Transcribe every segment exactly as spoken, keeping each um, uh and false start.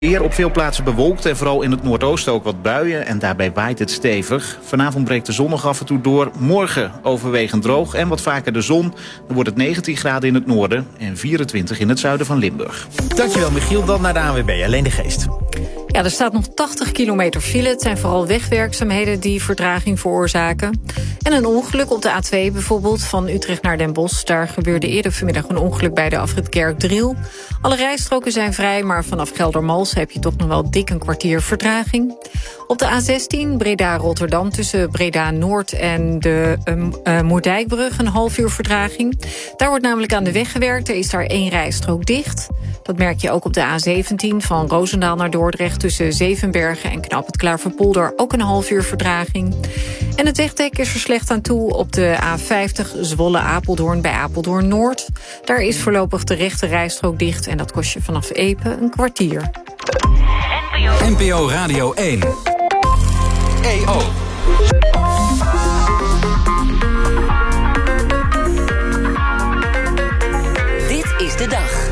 Weer op veel plaatsen bewolkt en vooral in het noordoosten ook wat buien. En daarbij waait het stevig. Vanavond breekt de zon nog af en toe door. Morgen overwegend droog en wat vaker de zon. Dan wordt het negentien graden in het noorden en vierentwintig in het zuiden van Limburg. Dankjewel Michiel, dan naar de A N W B. Alleen de Geest. Ja, er staat nog tachtig kilometer file. Het zijn vooral wegwerkzaamheden die vertraging veroorzaken. En een ongeluk op de A twee bijvoorbeeld, van Utrecht naar Den Bosch. Daar gebeurde eerder vanmiddag een ongeluk bij de afrit Kerkdriel. Alle rijstroken zijn vrij, maar vanaf Geldermalsen heb je toch nog wel dik een kwartier vertraging. Op de A zestien Breda-Rotterdam tussen Breda-Noord en de uh, uh, Moerdijkbrug een half uur vertraging. Daar wordt namelijk aan de weg gewerkt. Er is daar één rijstrook dicht. Dat merk je ook op de A zeventien van Roosendaal naar Dordrecht tussen Zevenbergen en Knap het Klaverpolder ook een half uur vertraging. En het wegdek is er slecht aan toe op de A vijftig Zwolle-Apeldoorn bij Apeldoorn Noord. Daar is voorlopig de rechte rijstrook dicht en dat kost je vanaf Epe een kwartier. N P O Radio één. E O. Dit is de dag.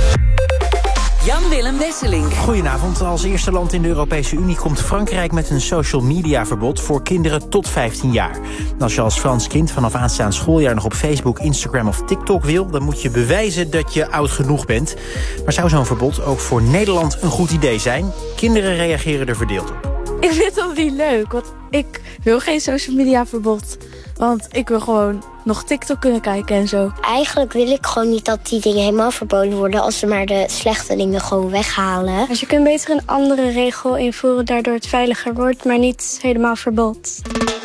Jan-Willem Wesseling. Goedenavond. Als eerste land in de Europese Unie komt Frankrijk met een social media verbod voor kinderen tot vijftien jaar. En als je als Frans kind vanaf aanstaand schooljaar nog op Facebook, Instagram of TikTok wil, dan moet je bewijzen dat je oud genoeg bent. Maar zou zo'n verbod ook voor Nederland een goed idee zijn? Kinderen reageren er verdeeld op. Ik vind dat niet leuk, want ik wil geen social media verbod. Want ik wil gewoon nog TikTok kunnen kijken en zo. Eigenlijk wil ik gewoon niet dat die dingen helemaal verboden worden, als ze maar de slechte dingen gewoon weghalen. Dus je kunt beter een andere regel invoeren, daardoor het veiliger wordt, maar niet helemaal verbod.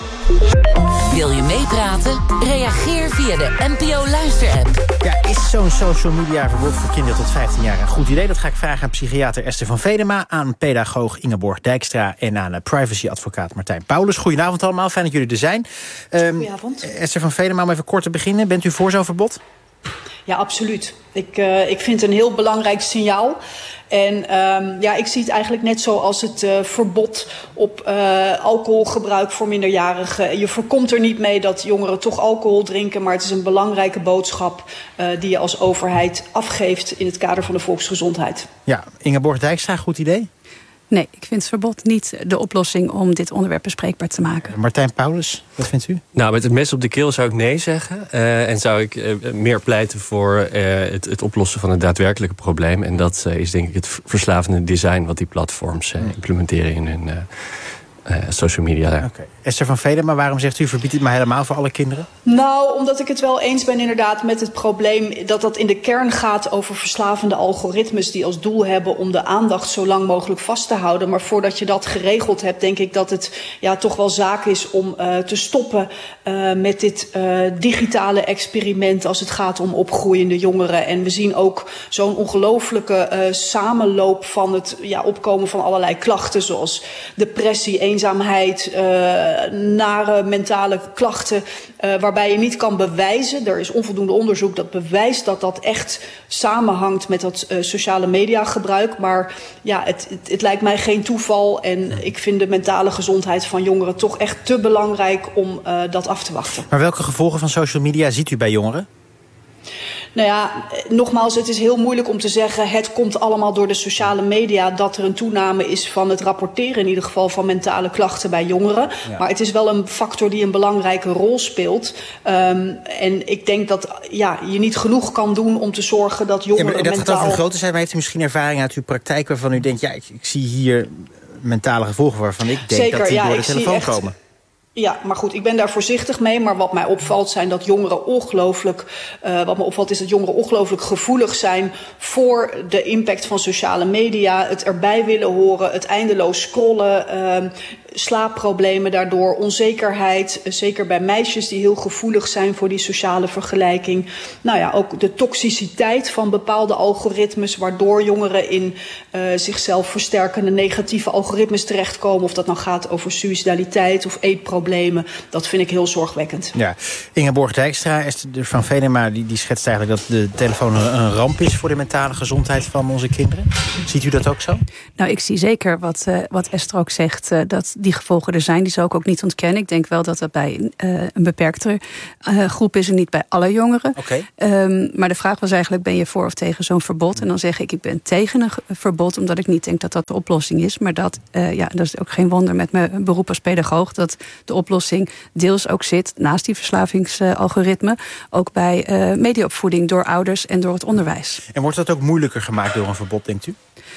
Wil je meepraten? Reageer via de N P O-luister-app. Ja, is zo'n social media verbod voor kinderen tot vijftien jaar een goed idee? Dat ga ik vragen aan psychiater Esther van Vedema, aan pedagoog Ingeborg Dijkstra en aan privacyadvocaat Martijn Paulus. Goedenavond allemaal, fijn dat jullie er zijn. Um, Goedenavond. Esther van Vedema, om even kort te beginnen. Bent u voor zo'n verbod? Ja, absoluut. Ik, uh, ik vind het een heel belangrijk signaal. En um, ja, ik zie het eigenlijk net zoals het uh, verbod op uh, alcoholgebruik voor minderjarigen. Je voorkomt er niet mee dat jongeren toch alcohol drinken, maar het is een belangrijke boodschap uh, die je als overheid afgeeft in het kader van de volksgezondheid. Ja, Ingeborg Dijkstra, goed idee? Nee, ik vind het verbod niet de oplossing om dit onderwerp bespreekbaar te maken. Martijn Paulus, wat vindt u? Nou, met het mes op de keel zou ik nee zeggen. Uh, en zou ik uh, meer pleiten voor uh, het, het oplossen van het daadwerkelijke probleem. En dat uh, is denk ik het verslavende design wat die platforms uh, implementeren in hun uh, uh, social media. Oké. Okay. Esther van Vedema, waarom zegt u verbiedt het maar helemaal voor alle kinderen? Nou, omdat ik het wel eens ben inderdaad met het probleem dat dat in de kern gaat over verslavende algoritmes die als doel hebben om de aandacht zo lang mogelijk vast te houden. Maar voordat je dat geregeld hebt, denk ik dat het ja, toch wel zaak is om uh, te stoppen uh, met dit uh, digitale experiment als het gaat om opgroeiende jongeren. En we zien ook zo'n ongelooflijke uh, samenloop van het ja, opkomen van allerlei klachten zoals depressie, eenzaamheid, uh, nare mentale klachten, uh, waarbij je niet kan bewijzen, er is onvoldoende onderzoek dat bewijst dat dat echt samenhangt met dat uh, sociale media gebruik. Maar ja, het, het, het lijkt mij geen toeval en ik vind de mentale gezondheid van jongeren toch echt te belangrijk om uh, dat af te wachten. Maar welke gevolgen van social media ziet u bij jongeren? Nou ja, nogmaals, het is heel moeilijk om te zeggen, het komt allemaal door de sociale media, dat er een toename is van het rapporteren in ieder geval van mentale klachten bij jongeren. Ja. Maar het is wel een factor die een belangrijke rol speelt. Um, en ik denk dat ja, je niet genoeg kan doen om te zorgen dat jongeren ja, maar dat mentaal... gaat over grote zijn, maar heeft u misschien ervaring uit uw praktijk waarvan u denkt, ja, ik, ik zie hier mentale gevolgen waarvan ik denk Zeker, dat die ja, door de telefoon echt... komen? Ja, maar goed, ik ben daar voorzichtig mee. Maar wat mij opvalt zijn dat jongeren ongelooflijk... Uh, wat me opvalt is dat jongeren ongelooflijk gevoelig zijn voor de impact van sociale media. Het erbij willen horen, het eindeloos scrollen, uh, slaapproblemen daardoor, onzekerheid. Uh, zeker bij meisjes die heel gevoelig zijn voor die sociale vergelijking. Nou ja, ook de toxiciteit van bepaalde algoritmes, waardoor jongeren in uh, zichzelf versterkende negatieve algoritmes terechtkomen. Of dat nou gaat over suïcidaliteit of eetproblemen. Dat vind ik heel zorgwekkend. Ja, Ingeborg Dijkstra, Esther van Vedema, die, die schetst eigenlijk dat de telefoon een ramp is voor de mentale gezondheid van onze kinderen. Ziet u dat ook zo? Nou, ik zie zeker wat, uh, wat Esther ook zegt, uh, dat die gevolgen er zijn. Die zal ik ook niet ontkennen. Ik denk wel dat dat bij uh, een beperktere uh, groep is en niet bij alle jongeren. Okay. Um, maar de vraag was eigenlijk, ben je voor of tegen zo'n verbod? En dan zeg ik, ik ben tegen een verbod, omdat ik niet denk dat dat de oplossing is. Maar dat, uh, ja, dat is ook geen wonder met mijn beroep als pedagoog, dat de oplossing deels ook zit, naast die verslavingsalgoritme, ook bij uh, mediaopvoeding door ouders en door het onderwijs. En wordt dat ook moeilijker gemaakt door een verbod, denkt u?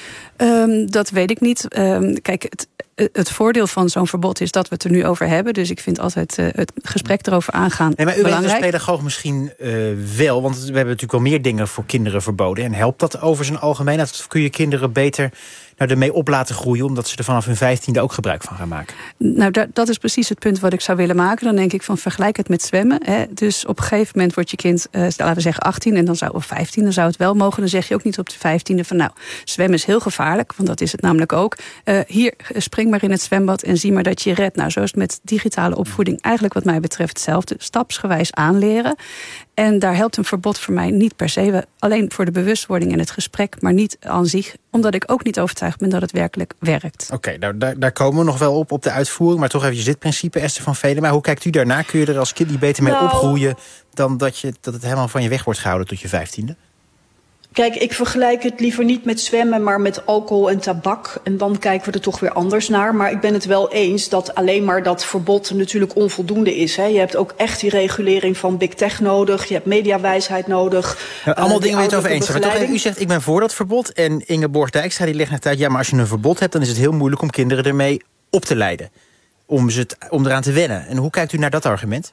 Um, dat weet ik niet. Um, kijk, het, het voordeel van zo'n verbod is dat we het er nu over hebben. Dus ik vind altijd uh, het gesprek erover aangaan nee, maar u belangrijk. bent als pedagoog misschien uh, wel, want we hebben natuurlijk wel meer dingen voor kinderen verboden. En helpt dat over zijn algemeenheid? Of kun je kinderen beter nou, ermee op laten groeien, omdat ze er vanaf hun vijftiende ook gebruik van gaan maken? Nou, dat, dat is precies het punt wat ik zou willen maken. Dan denk ik van, vergelijk het met zwemmen. Hè. Dus op een gegeven moment wordt je kind, uh, laten we zeggen achttien, en dan zou, of vijftien, dan zou het wel mogen. Dan zeg je ook niet op de vijftiende van, nou, zwemmen is heel gevaarlijk, want dat is het namelijk ook. Uh, hier, spring maar in het zwembad en zie maar dat je redt. Nou, zo is het met digitale opvoeding eigenlijk wat mij betreft hetzelfde. Stapsgewijs aanleren. En daar helpt een verbod voor mij niet per se. We, alleen voor de bewustwording en het gesprek, maar niet aan zich. Omdat ik ook niet overtuigd ben dat het werkelijk werkt. Oké, okay, nou, daar, daar komen we nog wel op, op de uitvoering. Maar toch eventjes dit principe, Esther van Velema. Hoe kijkt u daarna? Kun je er als kind niet beter mee nou, opgroeien dan dat, je, dat het helemaal van je weg wordt gehouden tot je vijftiende? Kijk, ik vergelijk het liever niet met zwemmen, maar met alcohol en tabak. En dan kijken we er toch weer anders naar. Maar ik ben het wel eens dat alleen maar dat verbod natuurlijk onvoldoende is. Hè. Je hebt ook echt die regulering van big tech nodig. Je hebt mediawijsheid nodig. Nou, allemaal uh, dingen waar je het over eens zijn. Maar toch, u zegt, ik ben voor dat verbod. En Ingeborg Dijkstra die legt net uit, ja, maar als je een verbod hebt, dan is het heel moeilijk om kinderen ermee op te leiden. Om, ze t, om eraan te wennen. En hoe kijkt u naar dat argument?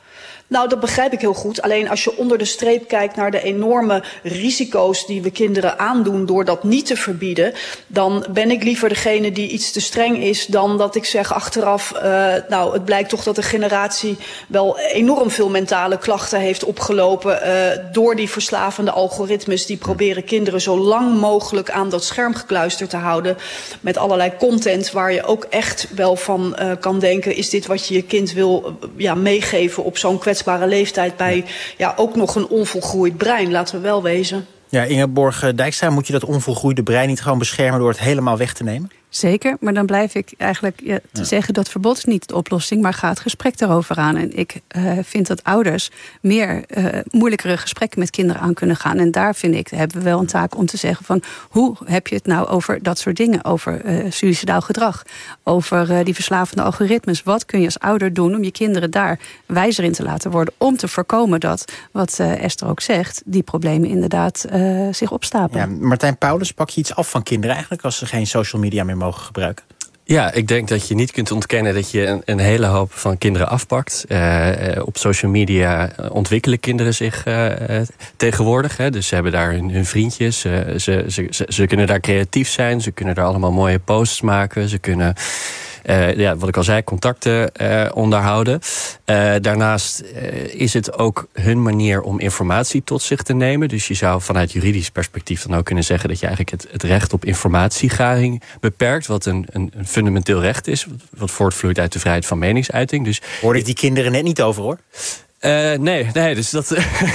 Nou, dat begrijp ik heel goed. Alleen als je onder de streep kijkt naar de enorme risico's die we kinderen aandoen door dat niet te verbieden, dan ben ik liever degene die iets te streng is dan dat ik zeg achteraf, uh, nou, het blijkt toch dat de generatie wel enorm veel mentale klachten heeft opgelopen uh, door die verslavende algoritmes die proberen kinderen zo lang mogelijk aan dat scherm gekluisterd te houden met allerlei content waar je ook echt wel van uh, kan denken, is dit wat je je kind wil uh, ja, meegeven op zo'n kwetsbare leeftijd bij ja, ook nog een onvolgroeid brein, laten we wel wezen. Ja, Ingeborg Dijkstra, moet je dat onvolgroeide brein niet gewoon beschermen door het helemaal weg te nemen? Zeker, maar dan blijf ik eigenlijk ja, te ja. zeggen dat verbod is niet de oplossing, maar ga het gesprek erover aan. En ik uh, vind dat ouders meer uh, moeilijkere gesprekken met kinderen aan kunnen gaan. En daar vind ik, hebben we wel een taak om te zeggen van, hoe heb je het nou over dat soort dingen? Over uh, suïcidaal gedrag, over uh, die verslavende algoritmes. Wat kun je als ouder doen om je kinderen daar wijzer in te laten worden, om te voorkomen dat, wat uh, Esther ook zegt, die problemen inderdaad uh, zich opstapelen. Ja, Martijn Paulus, pak je iets af van kinderen eigenlijk als ze geen social media meer mogen gebruiken? Ja, ik denk dat je niet kunt ontkennen dat je een, een hele hoop van kinderen afpakt. Uh, op social media ontwikkelen kinderen zich uh, tegenwoordig. Hè. Dus ze hebben daar hun, hun vriendjes. Uh, ze, ze, ze, ze kunnen daar creatief zijn. Ze kunnen daar allemaal mooie posts maken. Ze kunnen, uh, ja, wat ik al zei, contacten uh, onderhouden. Uh, daarnaast uh, is het ook hun manier om informatie tot zich te nemen. Dus je zou vanuit juridisch perspectief dan ook kunnen zeggen dat je eigenlijk het, het recht op informatiegaring beperkt. Wat een, een, een fundamenteel recht is. Wat voortvloeit uit de vrijheid van meningsuiting. Dus hoorde ik die kinderen net niet over, hoor. Uh, nee, nee, dus dat,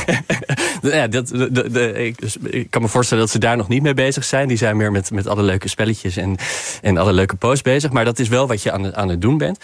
ja, dat de, de, de, ik, dus ik kan me voorstellen dat ze daar nog niet mee bezig zijn. Die zijn meer met, met alle leuke spelletjes en, en alle leuke posts bezig. Maar dat is wel wat je aan, aan het doen bent.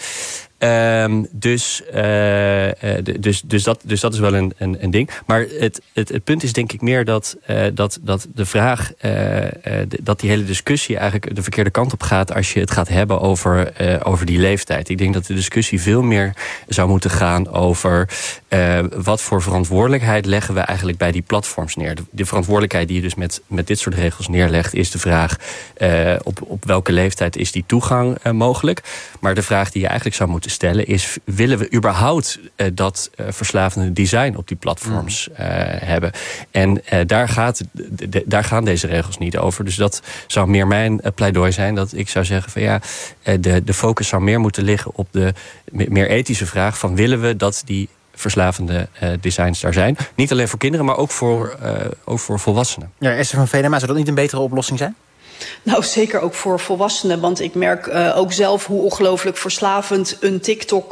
Um, dus, uh, dus, dus, dat, dus dat is wel een, een, een ding. Maar het, het, het punt is denk ik meer dat, uh, dat, dat de vraag, uh, uh, dat die hele discussie eigenlijk de verkeerde kant op gaat als je het gaat hebben over, uh, over die leeftijd. Ik denk dat de discussie veel meer zou moeten gaan over uh, wat voor verantwoordelijkheid leggen we eigenlijk bij die platforms neer. De, de verantwoordelijkheid die je dus met, met dit soort regels neerlegt is de vraag uh, op, op welke leeftijd is die toegang uh, mogelijk. Maar de vraag die je eigenlijk zou moeten stellen is, willen we überhaupt uh, dat uh, verslavende design op die platforms uh, hebben? En uh, daar, gaat, de, de, daar gaan deze regels niet over. Dus dat zou meer mijn uh, pleidooi zijn. Dat ik zou zeggen van ja, uh, de, de focus zou meer moeten liggen op de meer ethische vraag van willen we dat die verslavende uh, designs daar zijn? Niet alleen voor kinderen, maar ook voor, uh, ook voor volwassenen. Ja, Esther van Velema, zou dat niet een betere oplossing zijn? Nou, zeker ook voor volwassenen. Want ik merk uh, ook zelf hoe ongelooflijk verslavend een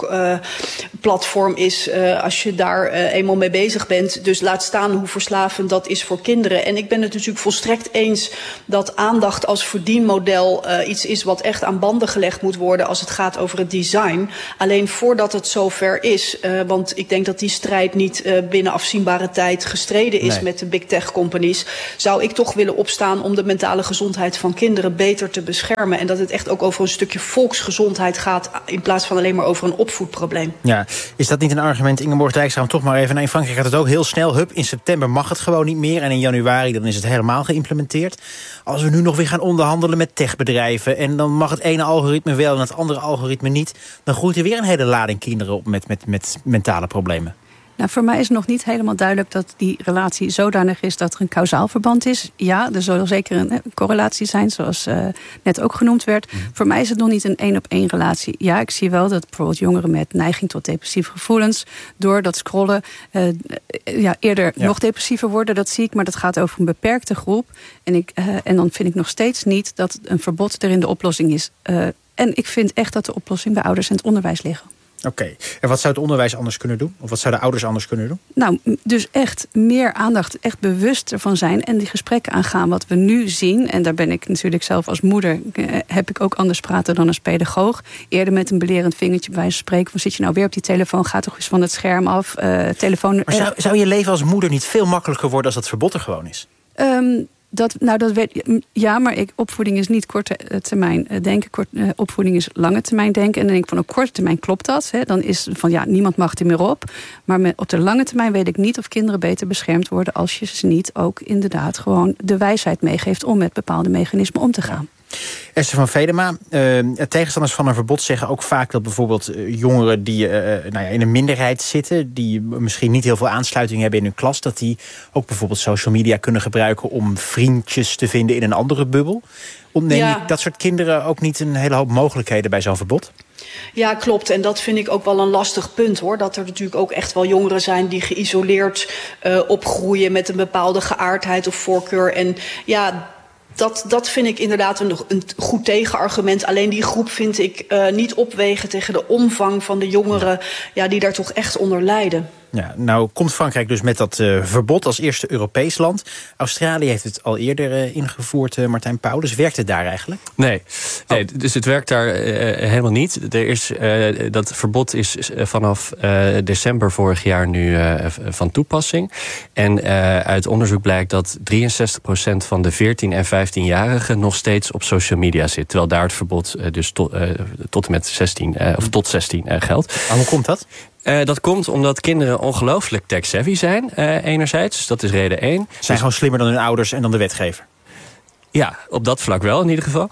TikTok-platform uh, is uh, als je daar uh, eenmaal mee bezig bent. Dus laat staan hoe verslavend dat is voor kinderen. En ik ben het natuurlijk volstrekt eens dat aandacht als verdienmodel uh, iets is wat echt aan banden gelegd moet worden als het gaat over het design. Alleen voordat het zover is, uh, want ik denk dat die strijd niet uh, binnen afzienbare tijd gestreden is nee. met de big tech companies, zou ik toch willen opstaan om de mentale gezondheid van kinderen beter te beschermen. En dat het echt ook over een stukje volksgezondheid gaat in plaats van alleen maar over een opvoedprobleem. Ja, is dat niet een argument, Ingeborg Dijkstra, toch maar even naar in Frankrijk gaat het ook heel snel. Hup, in september mag het gewoon niet meer en in januari dan is het helemaal geïmplementeerd. Als we nu nog weer gaan onderhandelen met techbedrijven en dan mag het ene algoritme wel en het andere algoritme niet, dan groeit er weer een hele lading kinderen op met, met, met mentale problemen. Nou, voor mij is nog niet helemaal duidelijk dat die relatie zodanig is dat er een kausaal verband is. Ja, er zal zeker een correlatie zijn, zoals uh, net ook genoemd werd. Mm. Voor mij is het nog niet een één-op-één relatie. Ja, ik zie wel dat bijvoorbeeld jongeren met neiging tot depressieve gevoelens door dat scrollen uh, ja, eerder ja. nog depressiever worden. Dat zie ik, maar dat gaat over een beperkte groep. En, ik, uh, en dan vind ik nog steeds niet dat een verbod erin de oplossing is. Uh, en ik vind echt dat de oplossing bij ouders en het onderwijs liggen. Oké, okay. En wat zou het onderwijs anders kunnen doen? Of wat zouden ouders anders kunnen doen? Nou, dus echt meer aandacht, echt bewust ervan zijn en die gesprekken aangaan. Wat we nu zien, en daar ben ik natuurlijk zelf als moeder, heb ik ook anders praten dan als pedagoog. Eerder met een belerend vingertje bij wijze van spreken van zit je nou weer op die telefoon, ga toch eens van het scherm af. Uh, telefoon. Maar zou, zou je leven als moeder niet veel makkelijker worden als dat verbod er gewoon is? Um, Dat, nou, dat weet, ja, maar ik, opvoeding is niet korte termijn denken. Kort, uh, opvoeding is lange termijn denken. En dan denk ik van op korte termijn klopt dat. Hè. Dan is van ja, niemand mag er meer op. Maar met, op de lange termijn weet ik niet of kinderen beter beschermd worden als je ze niet ook inderdaad gewoon de wijsheid meegeeft om met bepaalde mechanismen om te gaan. Esther van Vedema, uh, tegenstanders van een verbod zeggen ook vaak dat bijvoorbeeld uh, jongeren die uh, nou ja, in een minderheid zitten, die misschien niet heel veel aansluiting hebben in hun klas, dat die ook bijvoorbeeld social media kunnen gebruiken om vriendjes te vinden in een andere bubbel. Ontneem ja. je dat soort kinderen ook niet een hele hoop mogelijkheden bij zo'n verbod? Ja, klopt. En dat vind ik ook wel een lastig punt, hoor. Dat er natuurlijk ook echt wel jongeren zijn die geïsoleerd uh, opgroeien met een bepaalde geaardheid of voorkeur. En ja, Dat, dat vind ik inderdaad een, een goed tegenargument. Alleen die groep vind ik uh, niet opwegen tegen de omvang van de jongeren ja, die daar toch echt onder lijden. Ja, nou komt Frankrijk dus met dat uh, verbod als eerste Europees land. Australië heeft het al eerder uh, ingevoerd, uh, Martijn Paulus. Werkt het daar eigenlijk? Nee, nee oh. dus het werkt daar uh, helemaal niet. Er is, uh, dat verbod is uh, vanaf uh, december vorig jaar nu uh, van toepassing. En uh, uit onderzoek blijkt dat drieënzestig procent van de veertien- en vijftienjarigen nog steeds op social media zit. Terwijl daar het verbod uh, dus to, uh, tot en met zestien uh, of tot zestien uh, geldt. Maar hoe komt dat? Uh, dat komt omdat kinderen ongelooflijk tech-savvy zijn, uh, enerzijds. Dus dat is reden één. Zijn dus gewoon slimmer dan hun ouders en dan de wetgever? Ja, op dat vlak wel in ieder geval.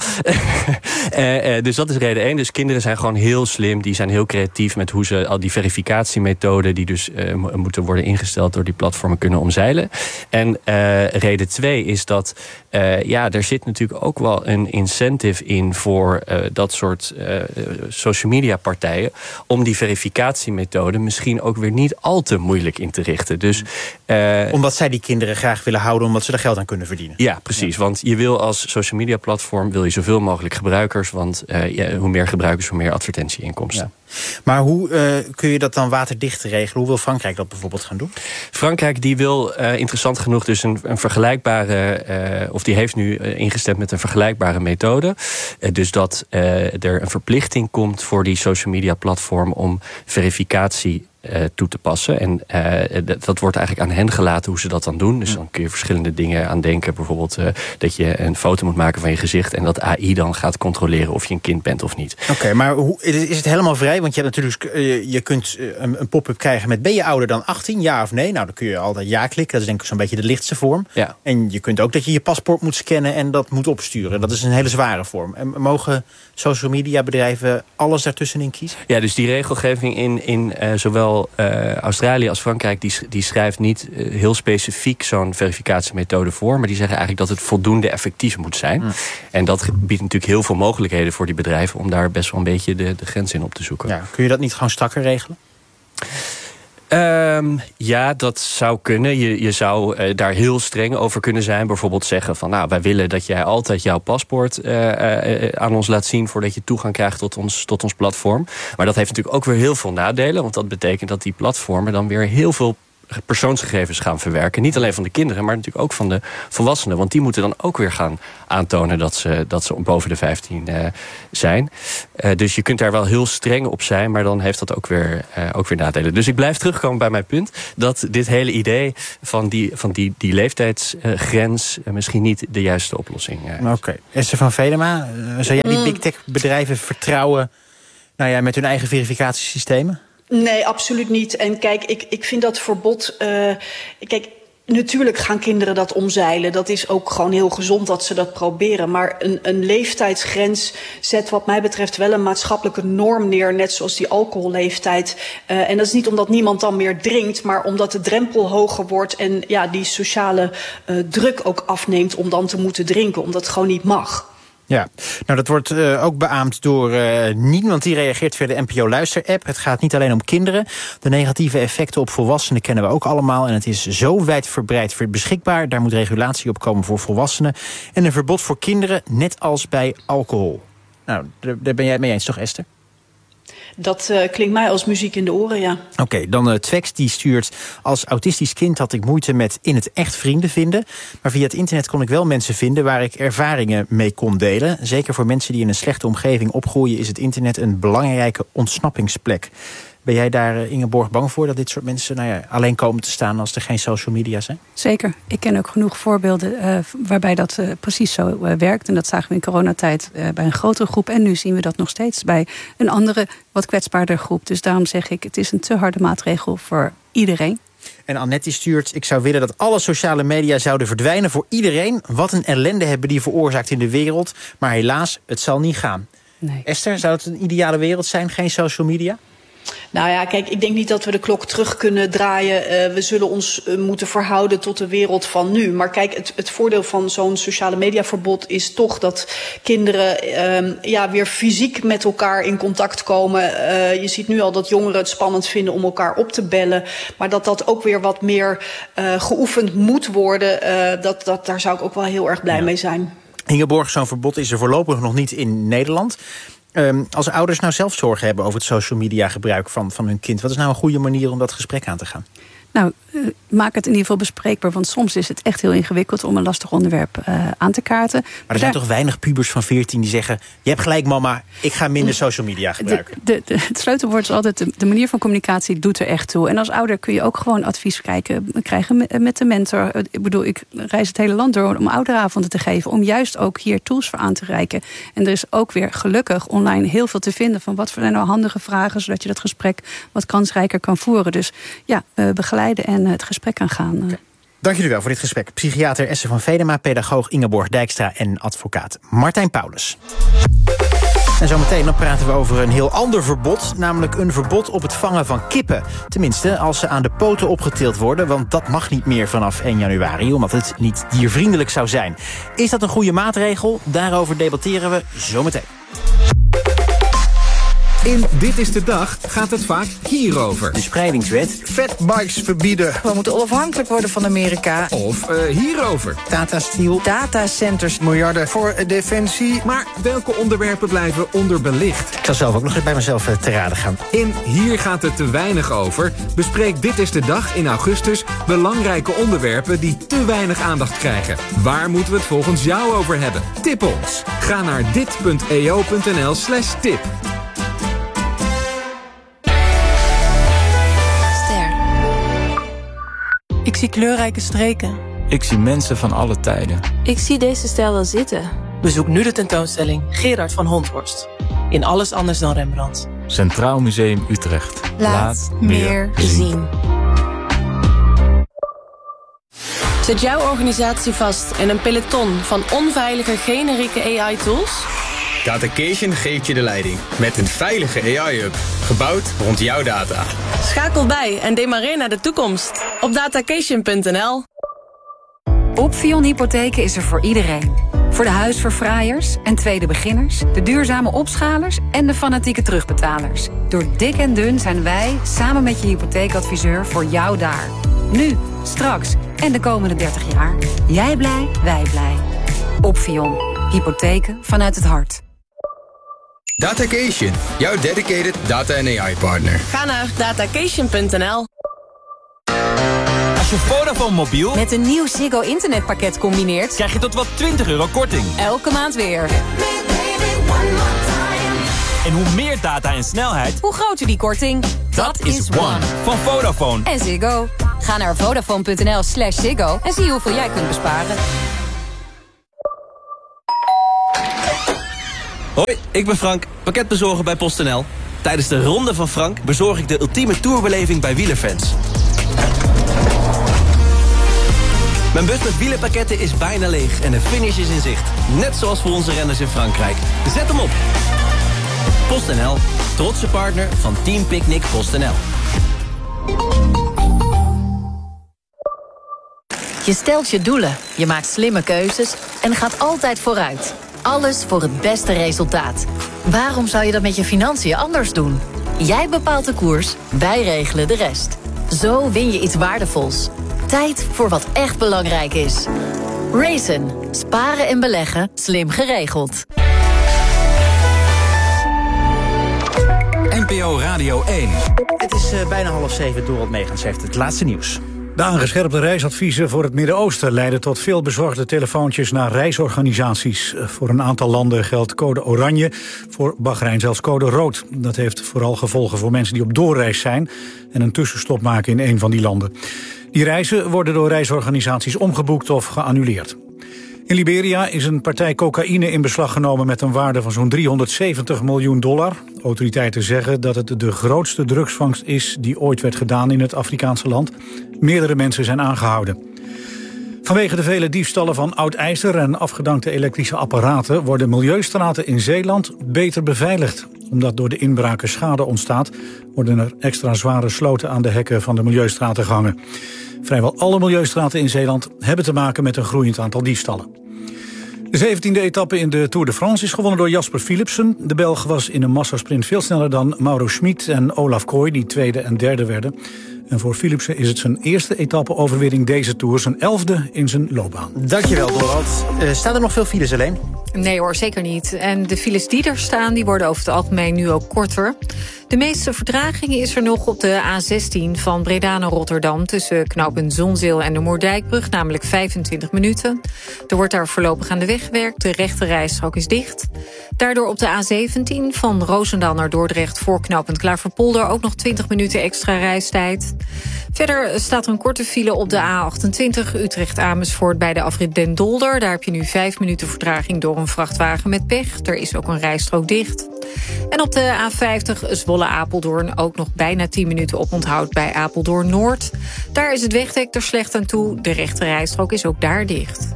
uh, uh, dus dat is reden één. Dus kinderen zijn gewoon heel slim. Die zijn heel creatief met hoe ze al die verificatiemethoden die dus uh, moeten worden ingesteld door die platformen kunnen omzeilen. En uh, reden twee is dat uh, ja, er zit natuurlijk ook wel een incentive in voor uh, dat soort uh, social media partijen om die verificatiemethoden misschien ook weer niet al te moeilijk in te richten. Dus, uh, omdat zij die kinderen graag willen houden omdat ze er geld aan kunnen verdienen. Ja, precies. Ja. Want je wil als social media platform wil je zoveel mogelijk gebruikers, want uh, ja, hoe meer gebruikers, hoe meer advertentieinkomsten. Ja. Maar hoe uh, kun je dat dan waterdicht regelen? Hoe wil Frankrijk dat bijvoorbeeld gaan doen? Frankrijk die wil uh, interessant genoeg dus een, een vergelijkbare, uh, of die heeft nu uh, ingestemd met een vergelijkbare methode. Uh, dus dat uh, er een verplichting komt voor die social media platform om verificatie Uh, toe te passen. En uh, dat, dat wordt eigenlijk aan hen gelaten hoe ze dat dan doen. Dus dan kun je verschillende dingen aan denken. Bijvoorbeeld uh, dat je een foto moet maken van je gezicht en dat A I dan gaat controleren of je een kind bent of niet. Oké, okay, maar hoe, is het helemaal vrij? Want je hebt natuurlijk, uh, je kunt uh, een, een pop-up krijgen met ben je ouder dan achttien, ja of nee? Nou, dan kun je altijd ja klikken. Dat is denk ik zo'n beetje de lichtste vorm. Ja. En je kunt ook dat je je paspoort moet scannen en dat moet opsturen. Dat is een hele zware vorm. En mogen social media bedrijven alles daartussenin kiezen? Ja, dus die regelgeving in, in uh, zowel Uh, Australië als Frankrijk die, die schrijft niet uh, heel specifiek zo'n verificatiemethode voor, maar die zeggen eigenlijk dat het voldoende effectief moet zijn. Mm. En dat biedt natuurlijk heel veel mogelijkheden voor die bedrijven om daar best wel een beetje de, de grens in op te zoeken. Ja, kun je dat niet gewoon strakker regelen? Um, ja, dat zou kunnen. Je, je zou uh, daar heel streng over kunnen zijn. Bijvoorbeeld zeggen van, nou, wij willen dat jij altijd jouw paspoort uh, uh, aan ons laat zien voordat je toegang krijgt tot ons, tot ons platform. Maar dat heeft natuurlijk ook weer heel veel nadelen. Want dat betekent dat die platformen dan weer heel veel persoonsgegevens gaan verwerken. Niet alleen van de kinderen, maar natuurlijk ook van de volwassenen. Want die moeten dan ook weer gaan aantonen dat ze, dat ze boven de vijftien uh, zijn. Uh, dus je kunt daar wel heel streng op zijn, maar dan heeft dat ook weer, uh, ook weer nadelen. Dus ik blijf terugkomen bij mijn punt, dat dit hele idee van die, van die, die leeftijdsgrens uh, misschien niet de juiste oplossing uh, is. Oké. Okay. Esther van Velema, uh, zou jij die big tech bedrijven vertrouwen, nou ja, met hun eigen verificatiesystemen? Nee, absoluut niet. En kijk, ik, ik vind dat verbod... Uh, kijk, natuurlijk gaan kinderen dat omzeilen. Dat is ook gewoon heel gezond dat ze dat proberen. Maar een, een leeftijdsgrens zet wat mij betreft wel een maatschappelijke norm neer. Net zoals die alcoholleeftijd. Uh, en dat is niet omdat niemand dan meer drinkt, maar omdat de drempel hoger wordt. En ja, die sociale uh, druk ook afneemt om dan te moeten drinken. Omdat het gewoon niet mag. Ja, nou dat wordt uh, ook beaamd door uh, niemand die reageert via de N P O Luister-app. Het gaat niet alleen om kinderen. De negatieve effecten op volwassenen kennen we ook allemaal. En het is zo wijdverbreid beschikbaar. Daar moet regulatie op komen voor volwassenen. En een verbod voor kinderen, net als bij alcohol. Nou, daar ben jij het mee eens, toch Esther? Dat uh, klinkt mij als muziek in de oren, ja. Oké, okay, dan uh, Twex die stuurt... Als autistisch kind had ik moeite met in het echt vrienden vinden. Maar via het internet kon ik wel mensen vinden waar ik ervaringen mee kon delen. Zeker voor mensen die in een slechte omgeving opgroeien... is het internet een belangrijke ontsnappingsplek. Ben jij daar, uh, Ingeborg, bang voor dat dit soort mensen nou ja, alleen komen te staan als er geen social media zijn? Zeker. Ik ken ook genoeg voorbeelden uh, waarbij dat uh, precies zo uh, werkt. En dat zagen we in coronatijd uh, bij een grotere groep. En nu zien we dat nog steeds bij een andere, wat kwetsbaarder groep. Dus daarom zeg ik, het is een te harde maatregel voor iedereen. En Annette stuurt, ik zou willen dat alle sociale media zouden verdwijnen voor iedereen. Wat een ellende hebben die veroorzaakt in de wereld. Maar helaas, het zal niet gaan. Nee. Esther, zou het een ideale wereld zijn, geen social media? Nou ja, kijk, ik denk niet dat we de klok terug kunnen draaien. Uh, we zullen ons uh, moeten verhouden tot de wereld van nu. Maar kijk, het, het voordeel van zo'n sociale mediaverbod is toch dat kinderen uh, ja, weer fysiek met elkaar in contact komen. Uh, je ziet nu al dat jongeren het spannend vinden om elkaar op te bellen. Maar dat dat ook weer wat meer uh, geoefend moet worden. Uh, dat, dat, daar zou ik ook wel heel erg blij ja. mee zijn. Ingeborg, zo'n verbod is er voorlopig nog niet in Nederland. Um, als ouders nou zelf zorgen hebben over het social media gebruik van, van hun kind... wat is nou een goede manier om dat gesprek aan te gaan? Nou, uh, maak het in ieder geval bespreekbaar. Want soms is het echt heel ingewikkeld om een lastig onderwerp uh, aan te kaarten. Maar er zijn Daar... toch weinig pubers van veertien die zeggen... je hebt gelijk mama, ik ga minder social media gebruiken. De, de, de, het sleutelwoord is altijd de, de manier van communicatie doet er echt toe. En als ouder kun je ook gewoon advies kijken, krijgen met, met de mentor. Ik bedoel, ik reis het hele land door om ouderavonden te geven. Om juist ook hier tools voor aan te reiken. En er is ook weer gelukkig online heel veel te vinden van wat zijn nou handige vragen, zodat je dat gesprek wat kansrijker kan voeren. Dus ja, uh, begeleiden en het gesprek aangaan. Okay. Dank jullie wel voor dit gesprek. Psychiater Esther van Velema, pedagoog Ingeborg Dijkstra en advocaat Martijn Paulus. En zometeen dan praten we over een heel ander verbod, namelijk een verbod op het vangen van kippen. Tenminste, als ze aan de poten opgetild worden, want dat mag niet meer vanaf één januari, omdat het niet diervriendelijk zou zijn. Is dat een goede maatregel? Daarover debatteren we zometeen. In Dit is de Dag gaat het vaak hierover. De spreidingswet. Fatbikes verbieden. We moeten onafhankelijk worden van Amerika. Of uh, hierover. Tata Steel. Datacenters. Miljarden voor defensie. Maar welke onderwerpen blijven onderbelicht? Ik zal zelf ook nog eens bij mezelf te raden gaan. In Hier gaat het te weinig over bespreekt Dit is de Dag in augustus belangrijke onderwerpen die te weinig aandacht krijgen. Waar moeten we het volgens jou over hebben? Tip ons. Ga naar dit punt e o punt n l slash tip. Ik zie kleurrijke streken. Ik zie mensen van alle tijden. Ik zie deze stijl wel zitten. Bezoek nu de tentoonstelling Gerard van Honthorst. In Alles anders dan Rembrandt. Centraal Museum Utrecht. Laat, Laat meer zien. zien. Zet jouw organisatie vast in een peloton van onveilige generieke A I-tools? Datacation geeft je de leiding met een veilige A I-hub, gebouwd rond jouw data. Schakel bij en demareer naar de toekomst op datacation punt n l. Opvion Hypotheken is er voor iedereen. Voor de huisverfraaiers en tweede beginners, de duurzame opschalers en de fanatieke terugbetalers. Door dik en dun zijn wij, samen met je hypotheekadviseur, voor jou daar. Nu, straks en de komende dertig jaar. Jij blij, wij blij. Opvion. Hypotheken vanuit het hart. Datacation, jouw dedicated data- en A I-partner. Ga naar datacation punt n l. Als je Vodafone mobiel met een nieuw Ziggo internetpakket combineert, krijg je tot wel twintig euro korting. Elke maand weer. En hoe meer data en snelheid, hoe groter die korting. Dat is One van Vodafone. En Ziggo. Ga naar vodafone punt n l slash Ziggo en zie hoeveel jij kunt besparen. Hoi, ik ben Frank, pakketbezorger bij PostNL. Tijdens de Ronde van Frank bezorg ik de ultieme tourbeleving bij wielerfans. Mijn bus met wielerpakketten is bijna leeg en de finish is in zicht. Net zoals voor onze renners in Frankrijk. Zet hem op! PostNL, trotse partner van Team Picnic PostNL. Je stelt je doelen, je maakt slimme keuzes en gaat altijd vooruit. Alles voor het beste resultaat. Waarom zou je dat met je financiën anders doen? Jij bepaalt de koers, wij regelen de rest. Zo win je iets waardevols. Tijd voor wat echt belangrijk is. Raisin. Sparen en beleggen. Slim geregeld. N P O Radio één. Het is uh, bijna half zeven. Dorot Megens heeft het laatste nieuws. De aangescherpte reisadviezen voor het Midden-Oosten leiden tot veel bezorgde telefoontjes naar reisorganisaties. Voor een aantal landen geldt code oranje, voor Bahrein zelfs code rood. Dat heeft vooral gevolgen voor mensen die op doorreis zijn en een tussenstop maken in een van die landen. Die reizen worden door reisorganisaties omgeboekt of geannuleerd. In Liberia is een partij cocaïne in beslag genomen met een waarde van zo'n driehonderdzeventig miljoen dollar. Autoriteiten zeggen dat het de grootste drugsvangst is die ooit werd gedaan in het Afrikaanse land. Meerdere mensen zijn aangehouden. Vanwege de vele diefstallen van oud ijzer en afgedankte elektrische apparaten worden milieustraten in Zeeland beter beveiligd. Omdat door de inbraken schade ontstaat, worden er extra zware sloten aan de hekken van de milieustraten gehangen. Vrijwel alle milieustraten in Zeeland hebben te maken met een groeiend aantal diefstallen. De zeventiende etappe in de Tour de France is gewonnen door Jasper Philipsen. De Belg was in een massasprint veel sneller dan Mauro Schmid en Olaf Kooi, die tweede en derde werden. En voor Philipsen is het zijn eerste etappe-overwinning deze Tour, zijn elfde in zijn loopbaan. Dankjewel, Dorot. Uh, staan er nog veel files alleen? Nee hoor, zeker niet. En de files die er staan, die worden over het algemeen nu ook korter. De meeste vertraging is er nog op de A zestien van Breda naar Rotterdam, tussen knooppunt Zonzeel en de Moerdijkbrug, namelijk vijfentwintig minuten. Er wordt daar voorlopig aan de weg gewerkt, de rechte rijstrook is dicht. Daardoor op de A zeventien van Roosendaal naar Dordrecht voor knooppunt Klaverpolder ook nog twintig minuten extra reistijd. Verder staat er een korte file op de A achtentwintig Utrecht-Amersfoort bij de afrit Den Dolder. Daar heb je nu vijf minuten vertraging door een vrachtwagen met pech. Er is ook een rijstrook dicht. En op de A vijftig Zwolle-Apeldoorn ook nog bijna tien minuten oponthoud bij Apeldoorn-Noord. Daar is het wegdek er slecht aan toe. De rechte rijstrook is ook daar dicht.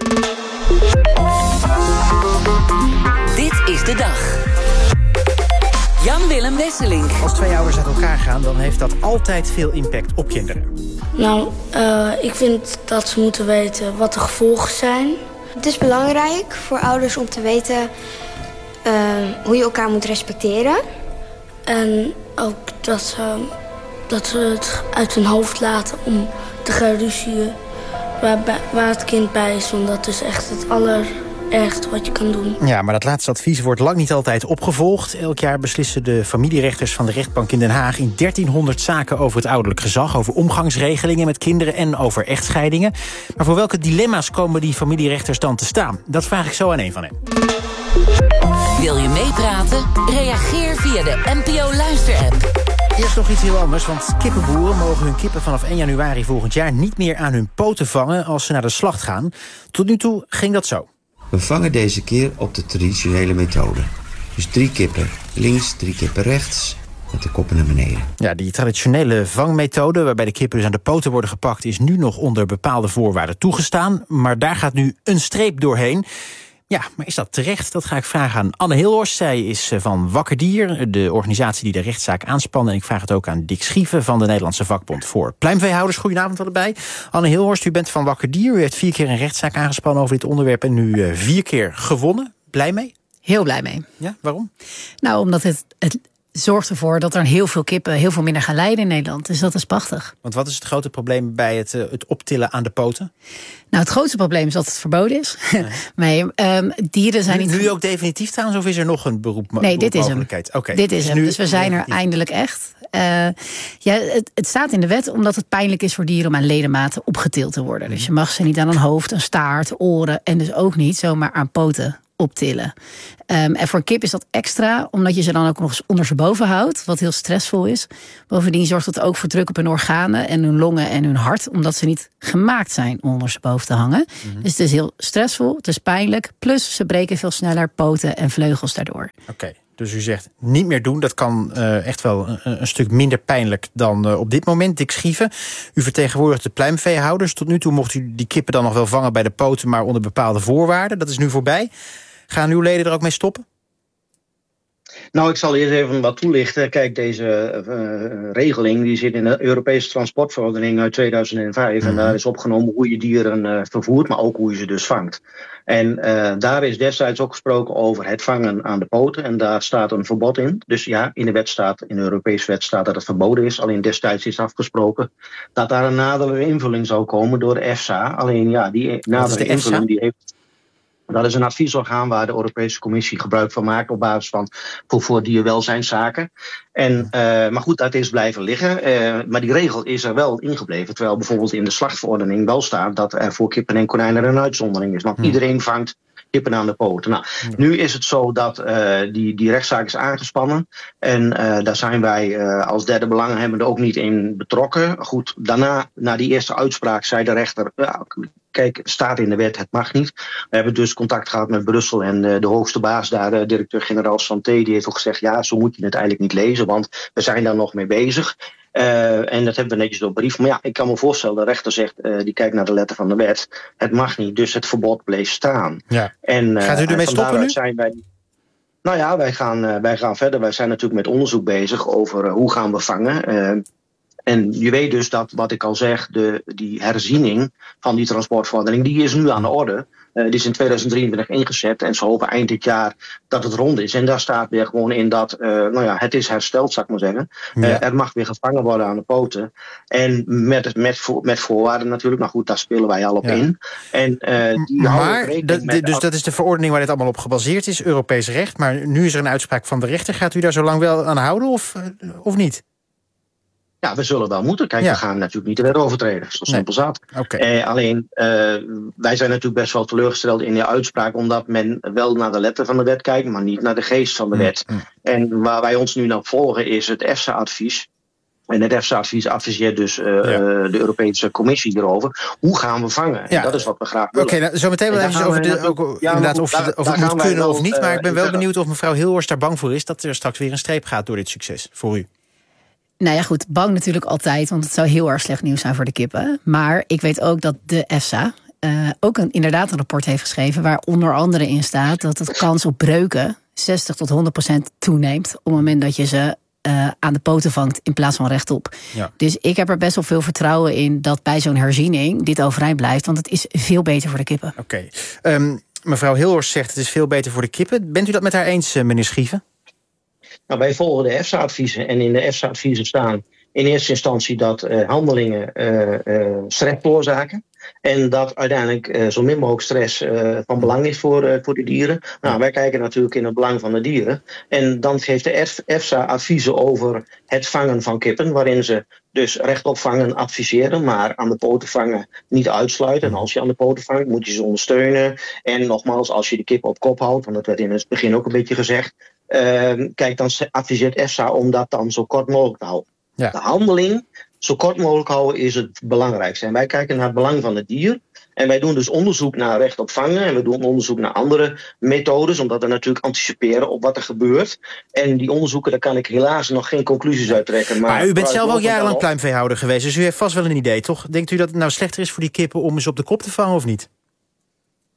Dit is de dag. Jan-Willem Wesseling. Als twee ouders uit elkaar gaan, dan heeft dat altijd veel impact op kinderen. Nou, uh, ik vind dat ze moeten weten wat de gevolgen zijn. Het is belangrijk voor ouders om te weten uh, hoe je elkaar moet respecteren. En ook dat ze, dat ze het uit hun hoofd laten om te gaan ruzien waar, waar het kind bij is. Want dat is echt het allerergste wat je kan doen. Ja, maar dat laatste advies wordt lang niet altijd opgevolgd. Elk jaar beslissen de familierechters van de rechtbank in Den Haag in dertienhonderd zaken over het ouderlijk gezag, over omgangsregelingen met kinderen en over echtscheidingen. Maar voor welke dilemma's komen die familierechters dan te staan? Dat vraag ik zo aan een van hen. Wil je meepraten? Reageer via de N P O Luister-app. Eerst nog iets heel anders, want kippenboeren mogen hun kippen vanaf één januari volgend jaar niet meer aan hun poten vangen als ze naar de slacht gaan. Tot nu toe ging dat zo. We vangen deze keer op de traditionele methode. Dus drie kippen links, drie kippen rechts, met de koppen naar beneden. Ja, die traditionele vangmethode, waarbij de kippen dus aan de poten worden gepakt, is nu nog onder bepaalde voorwaarden toegestaan. Maar daar gaat nu een streep doorheen. Ja, maar is dat terecht? Dat ga ik vragen aan Anne Hilhorst. Zij is van Wakker Dier, de organisatie die de rechtszaak aanspande. En ik vraag het ook aan Dick Schieven van de Nederlandse Vakbond voor Pluimveehouders. Goedenavond allebei. Anne Hilhorst, u bent van Wakker Dier. U heeft vier keer een rechtszaak aangespannen over dit onderwerp en nu uh, vier keer gewonnen. Blij mee? Heel blij mee. Ja, waarom? Nou, omdat het, het zorgt ervoor dat er heel veel kippen heel veel minder gaan lijden in Nederland. Dus dat is prachtig. Want wat is het grote probleem bij het, uh, het optillen aan de poten? Nou, het grootste probleem is dat het verboden is. Ja. nee, um, dieren zijn nu, niet... Nu ook definitief trouwens, of is er nog een beroep, nee, dit is hem. Okay. Dit is dus hem. Dus we zijn definitief. er eindelijk echt. Uh, ja, het, het staat in de wet omdat het pijnlijk is voor dieren om aan ledematen opgetild te worden. Dus je mag ze niet aan een hoofd, een staart, oren en dus ook niet zomaar aan poten optillen. Um, en voor een kip is dat extra, omdat je ze dan ook nog eens ondersteboven houdt, wat heel stressvol is. Bovendien zorgt het ook voor druk op hun organen en hun longen en hun hart, omdat ze niet gemaakt zijn om ondersteboven te hangen. Mm-hmm. Dus het is heel stressvol, het is pijnlijk, plus ze breken veel sneller poten en vleugels daardoor. Oké. Okay. Dus u zegt niet meer doen. Dat kan uh, echt wel een, een stuk minder pijnlijk dan uh, op dit moment. Dick Schieven, u vertegenwoordigt de pluimveehouders. Tot nu toe mocht u die kippen dan nog wel vangen bij de poten, maar onder bepaalde voorwaarden. Dat is nu voorbij. Gaan uw leden er ook mee stoppen? Nou, ik zal eerst even wat toelichten. Kijk, deze uh, regeling die zit in de Europese transportverordening uit tweeduizend vijf. Mm-hmm. En daar is opgenomen hoe je dieren uh, vervoert, maar ook hoe je ze dus vangt. En uh, daar is destijds ook gesproken over het vangen aan de poten. En daar staat een verbod in. Dus ja, in de wet staat, in de Europese wet staat dat het verboden is. Alleen destijds is afgesproken dat daar een nadere invulling zou komen door de EFSA. Alleen ja, die nadere invulling die heeft... Dat is een adviesorgaan waar de Europese Commissie gebruik van maakt op basis van voor, voor dierwelzijnszaken. En, uh, maar goed, dat is blijven liggen. Uh, maar die regel is er wel ingebleven. Terwijl bijvoorbeeld in de slachtverordening wel staat dat er voor kippen en konijnen een uitzondering is. Want hmm. iedereen vangt kippen aan de poten. Nou, hmm. Nu is het zo dat uh, die, die rechtszaak is aangespannen. En uh, daar zijn wij uh, als derde belanghebbende ook niet in betrokken. Goed, daarna, na die eerste uitspraak, zei de rechter... Ja, kijk, staat in de wet, het mag niet. We hebben dus contact gehad met Brussel en uh, de hoogste baas daar, uh, directeur-generaal Santé, die heeft ook gezegd, ja, zo moet je het eigenlijk niet lezen, want we zijn daar nog mee bezig. Uh, en dat hebben we netjes door brief. Maar ja, ik kan me voorstellen, de rechter zegt, uh, die kijkt naar de letter van de wet, het mag niet, dus het verbod bleef staan. Ja. En, uh, Gaat u ermee stoppen nu? Zijn wij, nou ja, wij gaan, uh, wij gaan verder. Wij zijn natuurlijk met onderzoek bezig over uh, hoe gaan we vangen. Uh, En je weet dus dat, wat ik al zeg, de, die herziening van die transportverordening, die is nu aan de orde. Uh, die is in tweeduizend drieëntwintig ingezet en ze hopen eind dit jaar dat het rond is. En daar staat weer gewoon in dat, uh, nou ja, het is hersteld, zou ik maar zeggen. Uh, ja. Er mag weer gevangen worden aan de poten. En met, met, met voorwaarden natuurlijk, nou goed, daar spelen wij al op ja. in. En, uh, die maar, dat, met dus dat is de verordening waar dit allemaal op gebaseerd is, Europees recht. Maar nu is er een uitspraak van de rechter. Gaat u daar zo lang wel aan houden of, uh, of niet? Ja, we zullen wel moeten. Kijk, ja. we gaan natuurlijk niet de wet overtreden. Zo simpel zat. Okay. Eh, alleen, uh, wij zijn natuurlijk best wel teleurgesteld in die uitspraak, omdat men wel naar de letter van de wet kijkt, maar niet naar de geest van de wet. Mm. En waar wij ons nu naar volgen is het EFSA-advies. En het EFSA-advies adviseert dus uh, ja. de Europese Commissie erover. Hoe gaan we vangen? Ja. En dat is wat we graag willen. Oké, okay, nou, zo meteen wel even over, de, ook, ja, inderdaad, of, daar, of het moet kunnen wel, of niet. Maar uh, ik ben wel benieuwd of mevrouw Hilhorst daar bang voor is dat er straks weer een streep gaat door dit succes voor u. Nou ja, goed, bang natuurlijk altijd, want het zou heel erg slecht nieuws zijn voor de kippen. Maar ik weet ook dat de EFSA uh, ook een, inderdaad een rapport heeft geschreven, waar onder andere in staat dat de kans op breuken zestig tot honderd procent toeneemt op het moment dat je ze uh, aan de poten vangt in plaats van rechtop. Ja. Dus ik heb er best wel veel vertrouwen in dat bij zo'n herziening dit overeind blijft, want het is veel beter voor de kippen. Oké. Okay. Um, mevrouw Hilhorst zegt het is veel beter voor de kippen. Bent u dat met haar eens, meneer Schieven? Nou, wij volgen de EFSA-adviezen en in de EFSA-adviezen staan in eerste instantie dat uh, handelingen uh, uh, stress veroorzaken. En dat uiteindelijk uh, zo min mogelijk stress uh, van belang is voor, uh, voor de dieren. Nou, wij kijken natuurlijk in het belang van de dieren. En dan geeft de EFSA adviezen over het vangen van kippen, waarin ze dus rechtop vangen adviseren, maar aan de poten vangen niet uitsluiten. En als je aan de poten vangt, moet je ze ondersteunen. En nogmaals, als je de kip op kop houdt, want dat werd in het begin ook een beetje gezegd, uh, kijk, dan adviseert EFSA om dat dan zo kort mogelijk te houden. Ja. De handeling zo kort mogelijk houden is het belangrijkste. En wij kijken naar het belang van het dier. En wij doen dus onderzoek naar recht op vangen. En we doen onderzoek naar andere methodes, omdat we natuurlijk anticiperen op wat er gebeurt. En die onderzoeken, daar kan ik helaas nog geen conclusies uit trekken. Maar, maar u bent zelf ook jarenlang pluimveehouder geweest, dus u heeft vast wel een idee, toch? Denkt u dat het nou slechter is voor die kippen om eens op de kop te vangen of niet?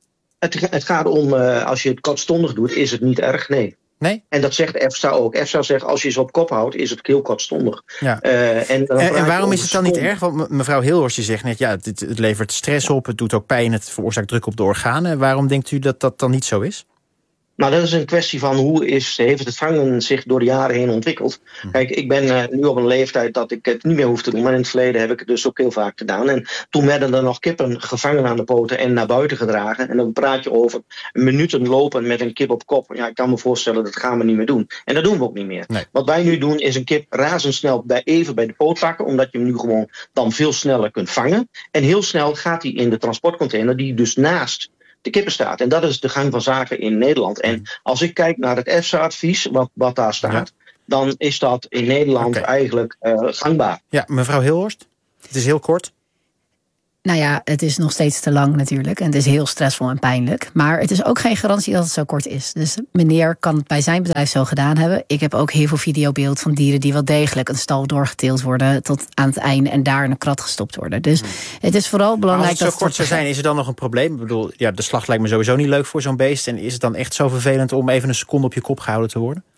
Het, het gaat om, uh, als je het kortstondig doet, is het niet erg, nee. Nee? En dat zegt EFSA ook. EFSA zegt, als je ze op kop houdt, is het heel kortstondig. Ja. Uh, en, en, en waarom is het dan niet erg? Want mevrouw Hilhorst zegt net, ja, het, het levert stress op, het doet ook pijn, het veroorzaakt druk op de organen. Waarom denkt u dat dat dan niet zo is? Nou, dat is een kwestie van hoe is, heeft het vangen zich door de jaren heen ontwikkeld. Hm. Kijk, ik ben uh, nu op een leeftijd dat ik het niet meer hoef te doen. Maar in het verleden heb ik het dus ook heel vaak gedaan. En toen werden er nog kippen gevangen aan de poten en naar buiten gedragen. En dan praat je over minuten lopen met een kip op kop. Ja, ik kan me voorstellen, dat gaan we niet meer doen. En dat doen we ook niet meer. Nee. Wat wij nu doen, is een kip razendsnel bij, even bij de poot pakken. Omdat je hem nu gewoon dan veel sneller kunt vangen. En heel snel gaat hij in de transportcontainer die dus naast de kippen staat. En dat is de gang van zaken in Nederland. En als ik kijk naar het EFSA-advies, wat, wat daar staat, ja. dan is dat in Nederland okay. eigenlijk uh, gangbaar. Ja, mevrouw Hilhorst, het is heel kort. Nou ja, het is nog steeds te lang natuurlijk. En het is heel stressvol en pijnlijk. Maar het is ook geen garantie dat het zo kort is. Dus meneer kan het bij zijn bedrijf zo gedaan hebben. Ik heb ook heel veel videobeeld van dieren die wel degelijk een stal doorgeteeld worden tot aan het einde en daar in een krat gestopt worden. Dus hmm. het is vooral belangrijk dat. Als het zo dat kort zou zijn, is er dan nog een probleem? Ik bedoel, ja, de slag lijkt me sowieso niet leuk voor zo'n beest. En is het dan echt zo vervelend om even een seconde op je kop gehouden te worden?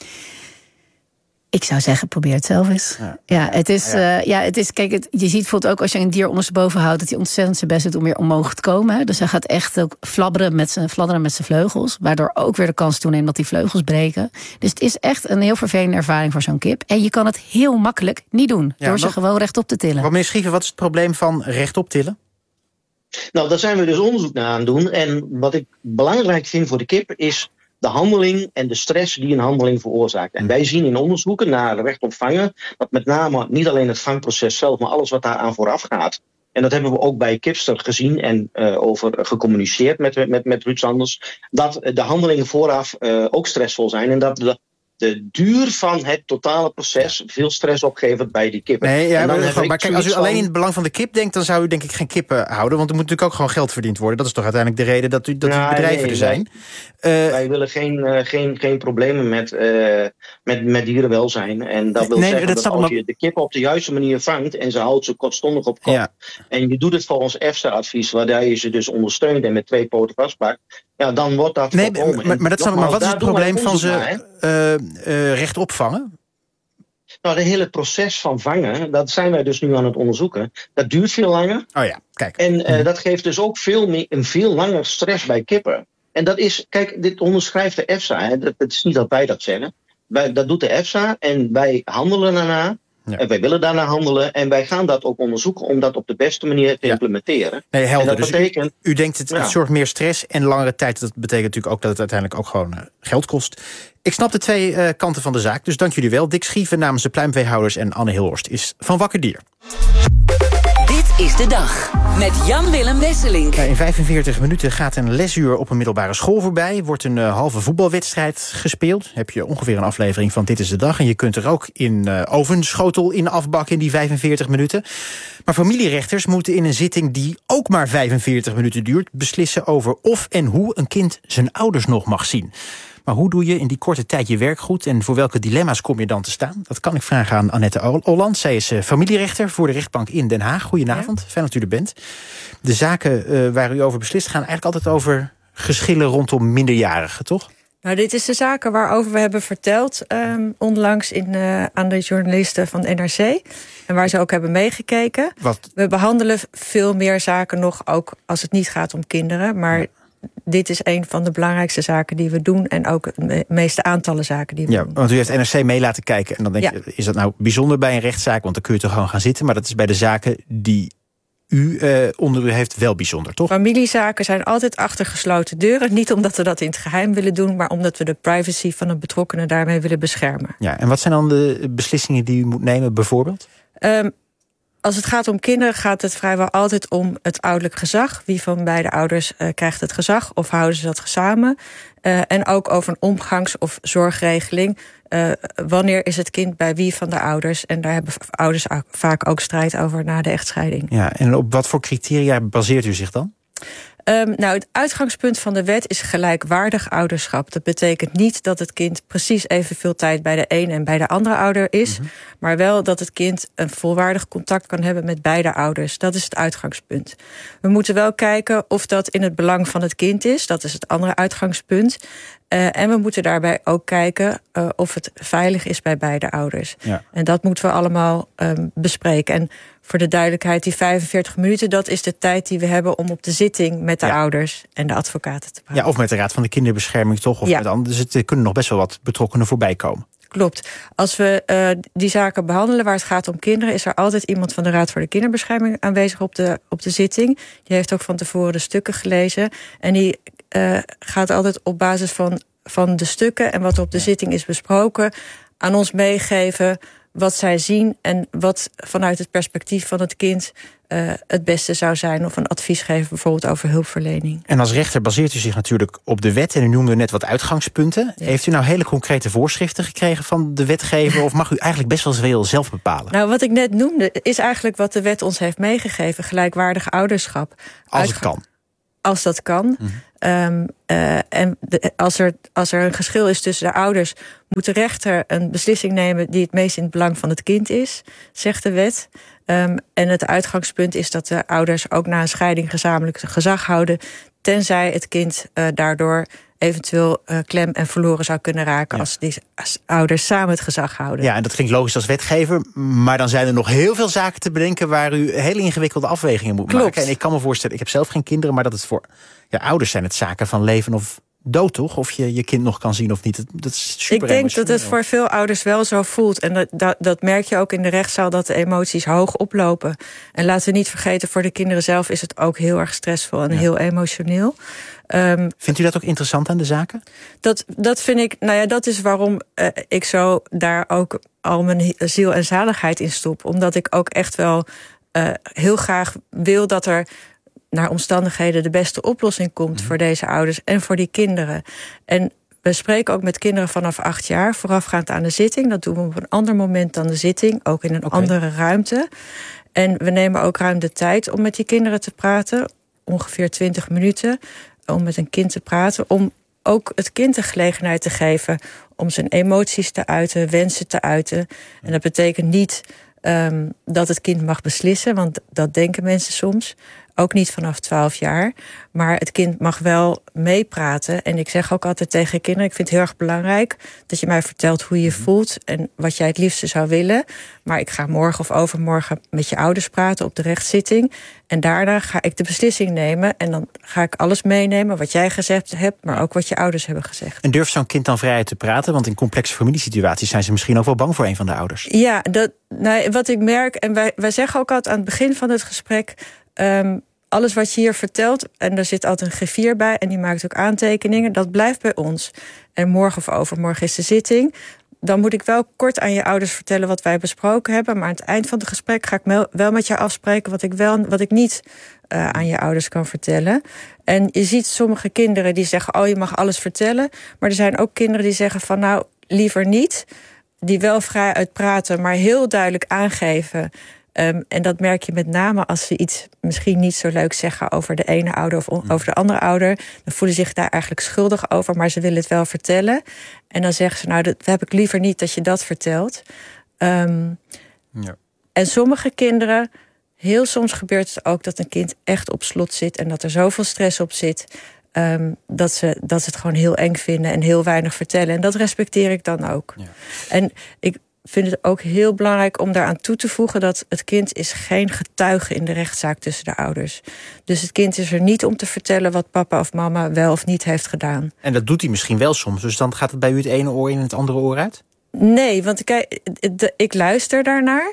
Ik zou zeggen, probeer het zelf eens. Ja, ja, het, is, ja. Uh, ja het is. Kijk, het, je ziet bijvoorbeeld ook als je een dier ondersteboven houdt, dat hij ontzettend zijn best doet om weer omhoog te komen. Hè. Dus hij gaat echt ook fladderen met zijn fladderen met zijn vleugels, waardoor ook weer de kans toeneemt dat die vleugels breken. Dus het is echt een heel vervelende ervaring voor zo'n kip. En je kan het heel makkelijk niet doen ja, door ze gewoon rechtop te tillen. Maar meneer Schieven, wat is het probleem van rechtop tillen? Nou, daar zijn we dus onderzoek naar aan het doen. En wat ik belangrijk vind voor de kip is de handeling en de stress die een handeling veroorzaakt. En wij zien in onderzoeken naar rechtop vangen dat met name niet alleen het vangproces zelf, maar alles wat daaraan vooraf gaat. En dat hebben we ook bij Kipster gezien en uh, over gecommuniceerd met, met, met Ruud Sanders, dat de handelingen vooraf uh, ook stressvol zijn en dat de de duur van het totale proces veel stress opgeeft bij die kippen. Nee, ja, maar, maar, maar kijk, als u alleen in het belang van de kip denkt, dan zou u denk ik geen kippen houden, want er moet natuurlijk ook gewoon geld verdiend worden. Dat is toch uiteindelijk de reden dat u dat nou, bedrijven nee, er zijn. Wij, uh, wij willen geen, uh, geen, geen problemen met, uh, met, met dierenwelzijn. En dat wil nee, zeggen dat, dat als maar je de kippen op de juiste manier vangt en ze houdt ze kortstondig op kop. Ja. En je doet het volgens EFSA-advies, waar je ze dus ondersteunt en met twee poten vastpakt. Ja, dan wordt dat nee, maar, maar, maar, dat snap, maar wat is het probleem van ze uh, uh, rechtop vangen? Nou, het hele proces van vangen, dat zijn wij dus nu aan het onderzoeken. Dat duurt veel langer. Oh ja, kijk. En uh, mm-hmm. dat geeft dus ook veel meer, een veel langer stress bij kippen. En dat is, kijk, dit onderschrijft de EFSA. Hè. Dat, dat is niet dat wij dat zeggen. Wij, dat doet de EFSA en wij handelen daarna. Ja. En wij willen daarna handelen en wij gaan dat ook onderzoeken om dat op de beste manier te ja. implementeren. Nee, helder. En dat dus betekent, u, u denkt het, ja. het zorgt meer stress en langere tijd. Dat betekent natuurlijk ook dat het uiteindelijk ook gewoon uh, geld kost. Ik snap de twee uh, kanten van de zaak, dus dank jullie wel. Dick Schieven namens de pluimveehouders en Anne Hilhorst is van Wakker Dier. Dit is de dag met Jan-Willem Wesseling. Ja, in vijfenveertig minuten gaat een lesuur op een middelbare school voorbij. Wordt een uh, halve voetbalwedstrijd gespeeld. Heb je ongeveer een aflevering van Dit is de Dag. En je kunt er ook in uh, ovenschotel in afbakken in die vijfenveertig minuten. Maar familierechters moeten in een zitting die ook maar vijfenveertig minuten duurt beslissen over of en hoe een kind zijn ouders nog mag zien. Maar hoe doe je in die korte tijd je werk goed en voor welke dilemma's kom je dan te staan? Dat kan ik vragen aan Annette Holland. Zij is uh, familierechter voor de rechtbank in Den Haag. Goedenavond, ja. Fijn dat u er bent. De zaken uh, waar u over beslist gaan eigenlijk altijd over geschillen rondom minderjarigen, toch? Nou, dit is de zaken waarover we hebben verteld um, onlangs in, uh, aan de journalisten van N R C. En waar ze ook hebben meegekeken. Wat? We behandelen veel meer zaken nog, ook als het niet gaat om kinderen. Maar ja. Dit is een van de belangrijkste zaken die we doen. En ook de meeste aantallen zaken die we ja, doen. Want u heeft N R C mee laten kijken. En dan denk ja. je, is dat nou bijzonder bij een rechtszaak? Want dan kun je toch gewoon gaan zitten. Maar dat is bij de zaken die u uh, onder u heeft wel bijzonder, toch? Familiezaken zijn altijd achter gesloten deuren. Niet omdat we dat in het geheim willen doen, maar omdat we de privacy van een betrokkenen daarmee willen beschermen. Ja, en wat zijn dan de beslissingen die u moet nemen, bijvoorbeeld? Um, Als het gaat om kinderen gaat het vrijwel altijd om het ouderlijk gezag. Wie van beide ouders uh, krijgt het gezag of houden ze dat samen? Uh, en ook over een omgangs- of zorgregeling. Uh, wanneer is het kind bij wie van de ouders? En daar hebben ouders vaak ook strijd over na de echtscheiding. Ja, en op wat voor criteria baseert u zich dan? Um, nou, het uitgangspunt van de wet is gelijkwaardig ouderschap. Dat betekent niet dat het kind precies evenveel tijd bij de een en bij de andere ouder is, mm-hmm. maar wel dat het kind een volwaardig contact kan hebben met beide ouders. Dat is het uitgangspunt. We moeten wel kijken of dat in het belang van het kind is. Dat is het andere uitgangspunt. Uh, en we moeten daarbij ook kijken uh, of het veilig is bij beide ouders. Ja. En dat moeten we allemaal um, bespreken. En voor de duidelijkheid, die vijfenveertig minuten... dat is de tijd die we hebben om op de zitting met de ja. ouders en de advocaten te praten. Ja, of met de Raad van de Kinderbescherming toch? Of ja. met anderen. Dus er kunnen nog best wel wat betrokkenen voorbij komen. Klopt. Als we uh, die zaken behandelen waar het gaat om kinderen, is er altijd iemand van de Raad voor de Kinderbescherming aanwezig op de, op de zitting. Die heeft ook van tevoren de stukken gelezen. En die uh, gaat altijd op basis van, van de stukken en wat er op de zitting is besproken aan ons meegeven wat zij zien en wat vanuit het perspectief van het kind uh, het beste zou zijn, of een advies geven bijvoorbeeld over hulpverlening. En als rechter baseert u zich natuurlijk op de wet en u noemde net wat uitgangspunten. Ja. Heeft u nou hele concrete voorschriften gekregen van de wetgever of mag u eigenlijk best wel veel zelf bepalen? Nou, wat ik net noemde is eigenlijk wat de wet ons heeft meegegeven, gelijkwaardig ouderschap. Als Uitga- het kan. Als dat kan. Mm-hmm. Um, uh, en de, als, er, als er een geschil is tussen de ouders, moet de rechter een beslissing nemen die het meest in het belang van het kind is, zegt de wet. Um, en het uitgangspunt is dat de ouders ook na een scheiding gezamenlijk gezag houden, tenzij het kind uh, daardoor eventueel uh, klem en verloren zou kunnen raken ja. als die als ouders samen het gezag houden. Ja, en dat klinkt logisch als wetgever, maar dan zijn er nog heel veel zaken te bedenken waar u hele ingewikkelde afwegingen moet Klopt. maken. En ik kan me voorstellen, ik heb zelf geen kinderen, maar dat het voor ja, ouders zijn het zaken van leven of dood, toch? Of je je kind nog kan zien of niet. Dat, dat is super. Ik denk dat het voor veel ouders wel zo voelt. En dat, dat, dat merk je ook in de rechtszaal, dat de emoties hoog oplopen. En laten we niet vergeten, voor de kinderen zelf is het ook heel erg stressvol en ja. heel emotioneel. Um, Vindt u dat ook interessant aan de zaken? Dat, dat vind ik, nou ja, dat is waarom uh, ik zo daar ook al mijn ziel en zaligheid in stop. Omdat ik ook echt wel uh, heel graag wil dat er naar omstandigheden de beste oplossing komt mm-hmm. voor deze ouders en voor die kinderen. En we spreken ook met kinderen vanaf acht jaar, voorafgaand aan de zitting. Dat doen we op een ander moment dan de zitting, ook in een okay. andere ruimte. En we nemen ook ruim de tijd om met die kinderen te praten, ongeveer twintig minuten, om met een kind te praten, om ook het kind de gelegenheid te geven om zijn emoties te uiten, wensen te uiten. En dat betekent niet um, dat het kind mag beslissen, want dat denken mensen soms. Ook niet vanaf twaalf jaar. Maar het kind mag wel meepraten. En ik zeg ook altijd tegen kinderen, ik vind het heel erg belangrijk dat je mij vertelt hoe je je voelt en wat jij het liefste zou willen. Maar ik ga morgen of overmorgen met je ouders praten op de rechtszitting. En daarna ga ik de beslissing nemen. En dan ga ik alles meenemen wat jij gezegd hebt, maar ook wat je ouders hebben gezegd. En durft zo'n kind dan vrijuit te praten? Want in complexe familiesituaties zijn ze misschien ook wel bang voor een van de ouders. Ja, dat, nou, wat ik merk, en wij, wij zeggen ook altijd aan het begin van het gesprek, Um, alles wat je hier vertelt, en er zit altijd een griffier bij en die maakt ook aantekeningen, dat blijft bij ons. En morgen of overmorgen is de zitting. Dan moet ik wel kort aan je ouders vertellen wat wij besproken hebben, maar aan het eind van het gesprek ga ik wel met jou afspreken wat ik wel, wat ik niet uh, aan je ouders kan vertellen. En je ziet sommige kinderen die zeggen, oh, je mag alles vertellen, maar er zijn ook kinderen die zeggen van, nou, liever niet, die wel vrij uitpraten, maar heel duidelijk aangeven. Um, en dat merk je met name als ze iets misschien niet zo leuk zeggen over de ene ouder of on- over de andere ouder. Dan voelen ze zich daar eigenlijk schuldig over, maar ze willen het wel vertellen. En dan zeggen ze, nou, dat heb ik liever niet dat je dat vertelt. Um, ja. En sommige kinderen, heel soms gebeurt het ook dat een kind echt op slot zit en dat er zoveel stress op zit, Um, dat, ze, dat ze het gewoon heel eng vinden en heel weinig vertellen. En dat respecteer ik dan ook. Ja. En ik vind het ook heel belangrijk om daaraan toe te voegen dat het kind is geen getuige in de rechtszaak tussen de ouders. Dus het kind is er niet om te vertellen wat papa of mama wel of niet heeft gedaan. En dat doet hij misschien wel soms, dus dan gaat het bij u het ene oor in en het andere oor uit? Nee, want ik, ik luister daarnaar.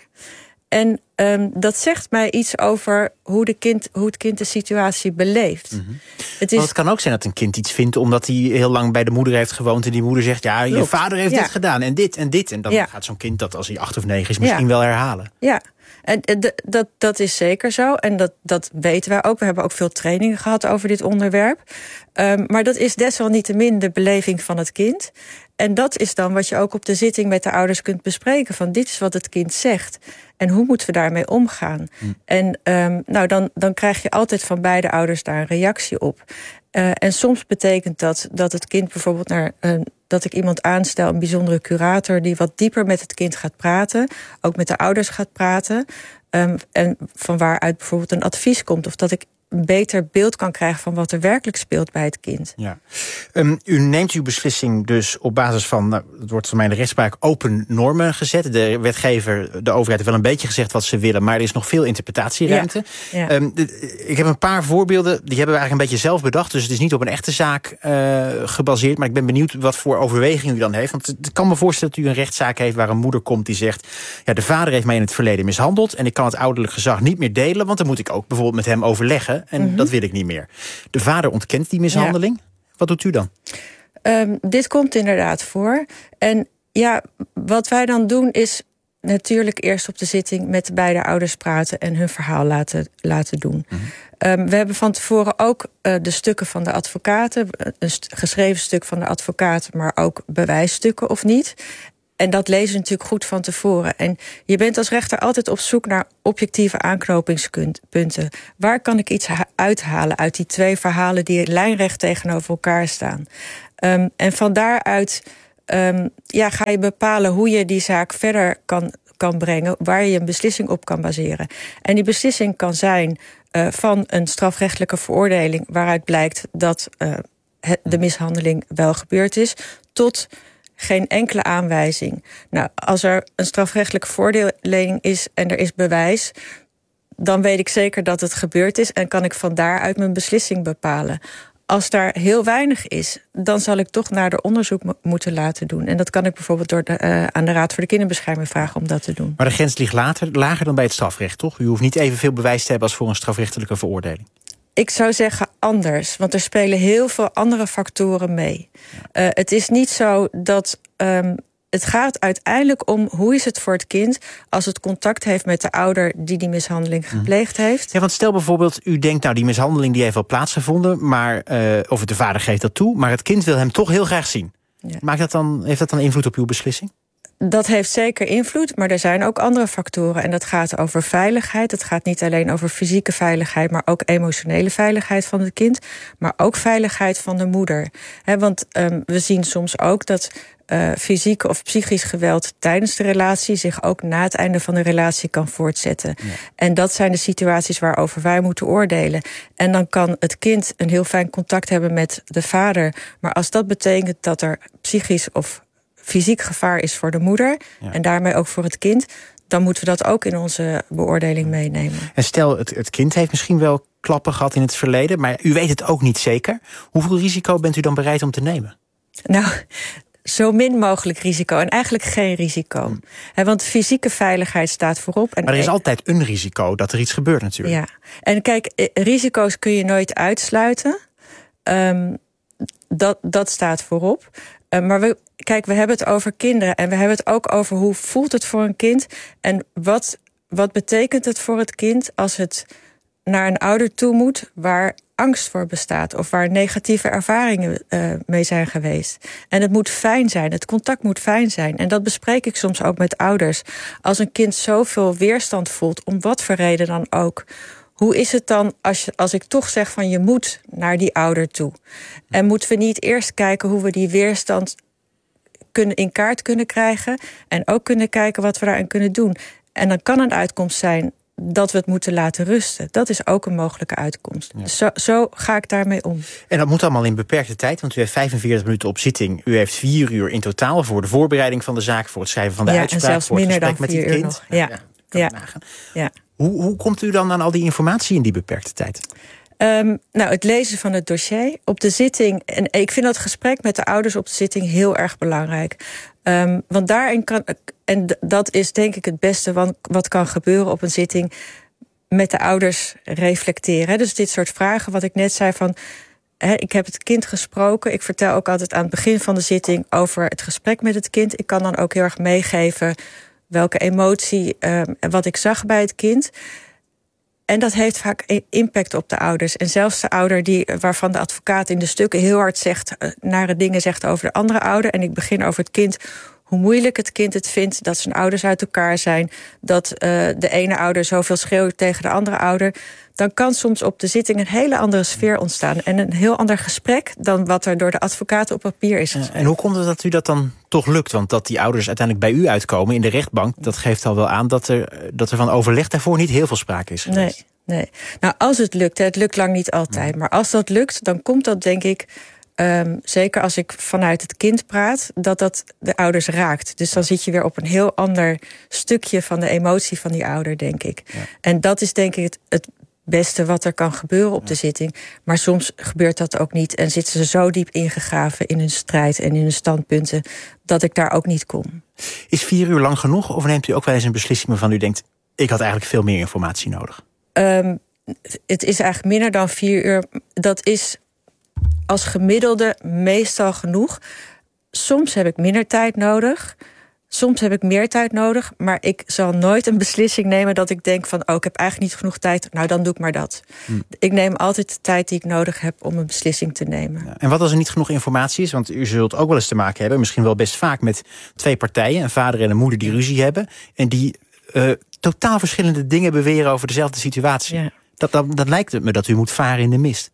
En um, dat zegt mij iets over hoe, de kind, hoe het kind de situatie beleeft. Mm-hmm. Het, is... het kan ook zijn dat een kind iets vindt omdat hij heel lang bij de moeder heeft gewoond en die moeder zegt, ja, Klopt. je vader heeft ja. dit gedaan en dit en dit. En dan ja. gaat zo'n kind dat als hij acht of negen is misschien ja. wel herhalen. Ja, En d- dat, dat is zeker zo. En dat, dat weten wij ook. We hebben ook veel trainingen gehad over dit onderwerp. Um, maar dat is desalniettemin de beleving van het kind. En dat is dan wat je ook op de zitting met de ouders kunt bespreken. Van dit is wat het kind zegt. En hoe moeten we daarmee omgaan? Hm. En um, nou, dan, dan krijg je altijd van beide ouders daar een reactie op. Uh, en soms betekent dat dat het kind bijvoorbeeld naar een, dat ik iemand aanstel, een bijzondere curator, die wat dieper met het kind gaat praten, ook met de ouders gaat praten. Um, en van waaruit bijvoorbeeld een advies komt. Of dat ik een beter beeld kan krijgen van wat er werkelijk speelt bij het kind. Ja. Um, u neemt uw beslissing dus op basis van, nou, het wordt voor mij in de rechtspraak, open normen gezet. De wetgever, de overheid heeft wel een beetje gezegd wat ze willen, maar er is nog veel interpretatieruimte. Ja. Ja. Um, de, ik heb een paar voorbeelden, die hebben we eigenlijk een beetje zelf bedacht, dus het is niet op een echte zaak uh, gebaseerd, maar ik ben benieuwd wat voor overweging u dan heeft. Want ik kan me voorstellen dat u een rechtszaak heeft waar een moeder komt die zegt, ja, de vader heeft mij in het verleden mishandeld en ik kan het ouderlijk gezag niet meer delen, want dan moet ik ook bijvoorbeeld met hem overleggen. En mm-hmm. dat wil ik niet meer. De vader ontkent die mishandeling. Ja. Wat doet u dan? Um, dit komt inderdaad voor. En ja, wat wij dan doen is natuurlijk eerst op de zitting met de beide ouders praten en hun verhaal laten, laten doen. Mm-hmm. Um, we hebben van tevoren ook uh, de stukken van de advocaten, een st- geschreven stuk van de advocaten, maar ook bewijsstukken of niet. En dat lezen we natuurlijk goed van tevoren. En je bent als rechter altijd op zoek naar objectieve aanknopingspunten. Waar kan ik iets ha- uithalen uit die twee verhalen die lijnrecht tegenover elkaar staan? Um, en van daaruit um, ja, ga je bepalen hoe je die zaak verder kan, kan brengen, waar je een beslissing op kan baseren. En die beslissing kan zijn uh, van een strafrechtelijke veroordeling waaruit blijkt dat uh, het, de mishandeling wel gebeurd is, tot geen enkele aanwijzing. Nou, als er een strafrechtelijke veroordeling is en er is bewijs, dan weet ik zeker dat het gebeurd is en kan ik van daaruit mijn beslissing bepalen. Als daar heel weinig is, dan zal ik toch naar de onderzoek mo- moeten laten doen. En dat kan ik bijvoorbeeld door de, uh, aan de Raad voor de Kinderbescherming vragen om dat te doen. Maar de grens ligt later, lager dan bij het strafrecht, toch? U hoeft niet evenveel bewijs te hebben als voor een strafrechtelijke veroordeling. Ik zou zeggen anders, want er spelen heel veel andere factoren mee. Uh, het is niet zo dat Um, het gaat uiteindelijk om hoe is het voor het kind als het contact heeft met de ouder die die mishandeling gepleegd heeft. Ja, want stel bijvoorbeeld, u denkt, nou, die mishandeling die heeft wel plaatsgevonden, maar uh, of de vader geeft dat toe, maar het kind wil hem toch heel graag zien. Ja. Maakt dat dan, heeft dat dan invloed op uw beslissing? Dat heeft zeker invloed, maar er zijn ook andere factoren. En dat gaat over veiligheid. Het gaat niet alleen over fysieke veiligheid, maar ook emotionele veiligheid van het kind. Maar ook veiligheid van de moeder. He, want um, we zien soms ook dat uh, fysiek of psychisch geweld tijdens de relatie zich ook na het einde van de relatie kan voortzetten. Ja. En dat zijn de situaties waarover wij moeten oordelen. En dan kan het kind een heel fijn contact hebben met de vader. Maar als dat betekent dat er psychisch of fysiek gevaar is voor de moeder, ja, en daarmee ook voor het kind, dan moeten we dat ook in onze beoordeling meenemen. En stel, het, het kind heeft misschien wel klappen gehad in het verleden, maar u weet het ook niet zeker. Hoeveel risico bent u dan bereid om te nemen? Nou, zo min mogelijk risico en eigenlijk geen risico. Hmm. He, want fysieke veiligheid staat voorop. En maar er is altijd een risico dat er iets gebeurt natuurlijk. Ja, en kijk, risico's kun je nooit uitsluiten. Um, dat, dat staat voorop. Uh, maar we, kijk, we hebben het over kinderen en we hebben het ook over hoe voelt het voor een kind en wat, wat betekent het voor het kind als het naar een ouder toe moet waar angst voor bestaat of waar negatieve ervaringen uh, mee zijn geweest. En het moet fijn zijn, het contact moet fijn zijn. En dat bespreek ik soms ook met ouders. Als een kind zoveel weerstand voelt, om wat voor reden dan ook, hoe is het dan als, je, als ik toch zeg van je moet naar die ouder toe? En moeten we niet eerst kijken hoe we die weerstand kunnen in kaart kunnen krijgen en ook kunnen kijken wat we daarin kunnen doen? En dan kan een uitkomst zijn dat we het moeten laten rusten. Dat is ook een mogelijke uitkomst. Ja. Zo, zo ga ik daarmee om. En dat moet allemaal in beperkte tijd, want u heeft vijfenveertig minuten op zitting. U heeft vier uur in totaal voor de voorbereiding van de zaak, voor het schrijven van de ja, uitspraak, voor het gesprek met het kind. Nog. Ja. Nou, ja, ja. ja. Hoe, hoe komt u dan aan al die informatie in die beperkte tijd? Um, nou, het lezen van het dossier op de zitting. En ik vind dat gesprek met de ouders op de zitting heel erg belangrijk. Um, want daarin kan, en dat is denk ik het beste wat, wat kan gebeuren op een zitting, met de ouders reflecteren. Dus dit soort vragen, wat ik net zei van, he, ik heb het kind gesproken. Ik vertel ook altijd aan het begin van de zitting over het gesprek met het kind. Ik kan dan ook heel erg meegeven welke emotie, uh, wat ik zag bij het kind. En dat heeft vaak impact op de ouders. En zelfs de ouder die, waarvan de advocaat in de stukken heel hard zegt, uh, nare dingen zegt over de andere ouder. En ik begin over het kind. Hoe moeilijk het kind het vindt dat zijn ouders uit elkaar zijn. Dat uh, de ene ouder zoveel schreeuwt tegen de andere ouder. Dan kan soms op de zitting een hele andere sfeer ontstaan. En een heel ander gesprek dan wat er door de advocaat op papier is geschreven. En hoe komt het dat u dat dan toch lukt? Want dat die ouders uiteindelijk bij u uitkomen in de rechtbank, dat geeft al wel aan dat er, dat er van overleg daarvoor niet heel veel sprake is geweest. Nee, nee. Nou, als het lukt, het lukt lang niet altijd. Maar als dat lukt, dan komt dat denk ik, Um, zeker als ik vanuit het kind praat, dat dat de ouders raakt. Dus dan zit je weer op een heel ander stukje van de emotie van die ouder, denk ik. Ja. En dat is denk ik het, het beste wat er kan gebeuren op ja. de zitting. Maar soms gebeurt dat ook niet en zitten ze zo diep ingegraven in hun strijd en in hun standpunten, dat ik daar ook niet kom. Is vier uur lang genoeg, of neemt u ook wel eens een beslissing waarvan u denkt, ik had eigenlijk veel meer informatie nodig? Um, het is eigenlijk minder dan vier uur. Dat is als gemiddelde meestal genoeg. Soms heb ik minder tijd nodig. Soms heb ik meer tijd nodig. Maar ik zal nooit een beslissing nemen dat ik denk van, oh, ik heb eigenlijk niet genoeg tijd. Nou, dan doe ik maar dat. Hm. Ik neem altijd de tijd die ik nodig heb om een beslissing te nemen. Ja, en wat als er niet genoeg informatie is? Want u zult ook wel eens te maken hebben, misschien wel best vaak, met twee partijen, een vader en een moeder die ruzie hebben. En die uh, totaal verschillende dingen beweren over dezelfde situatie. Ja. Dat, dat, dat lijkt het me dat u moet varen in de mist.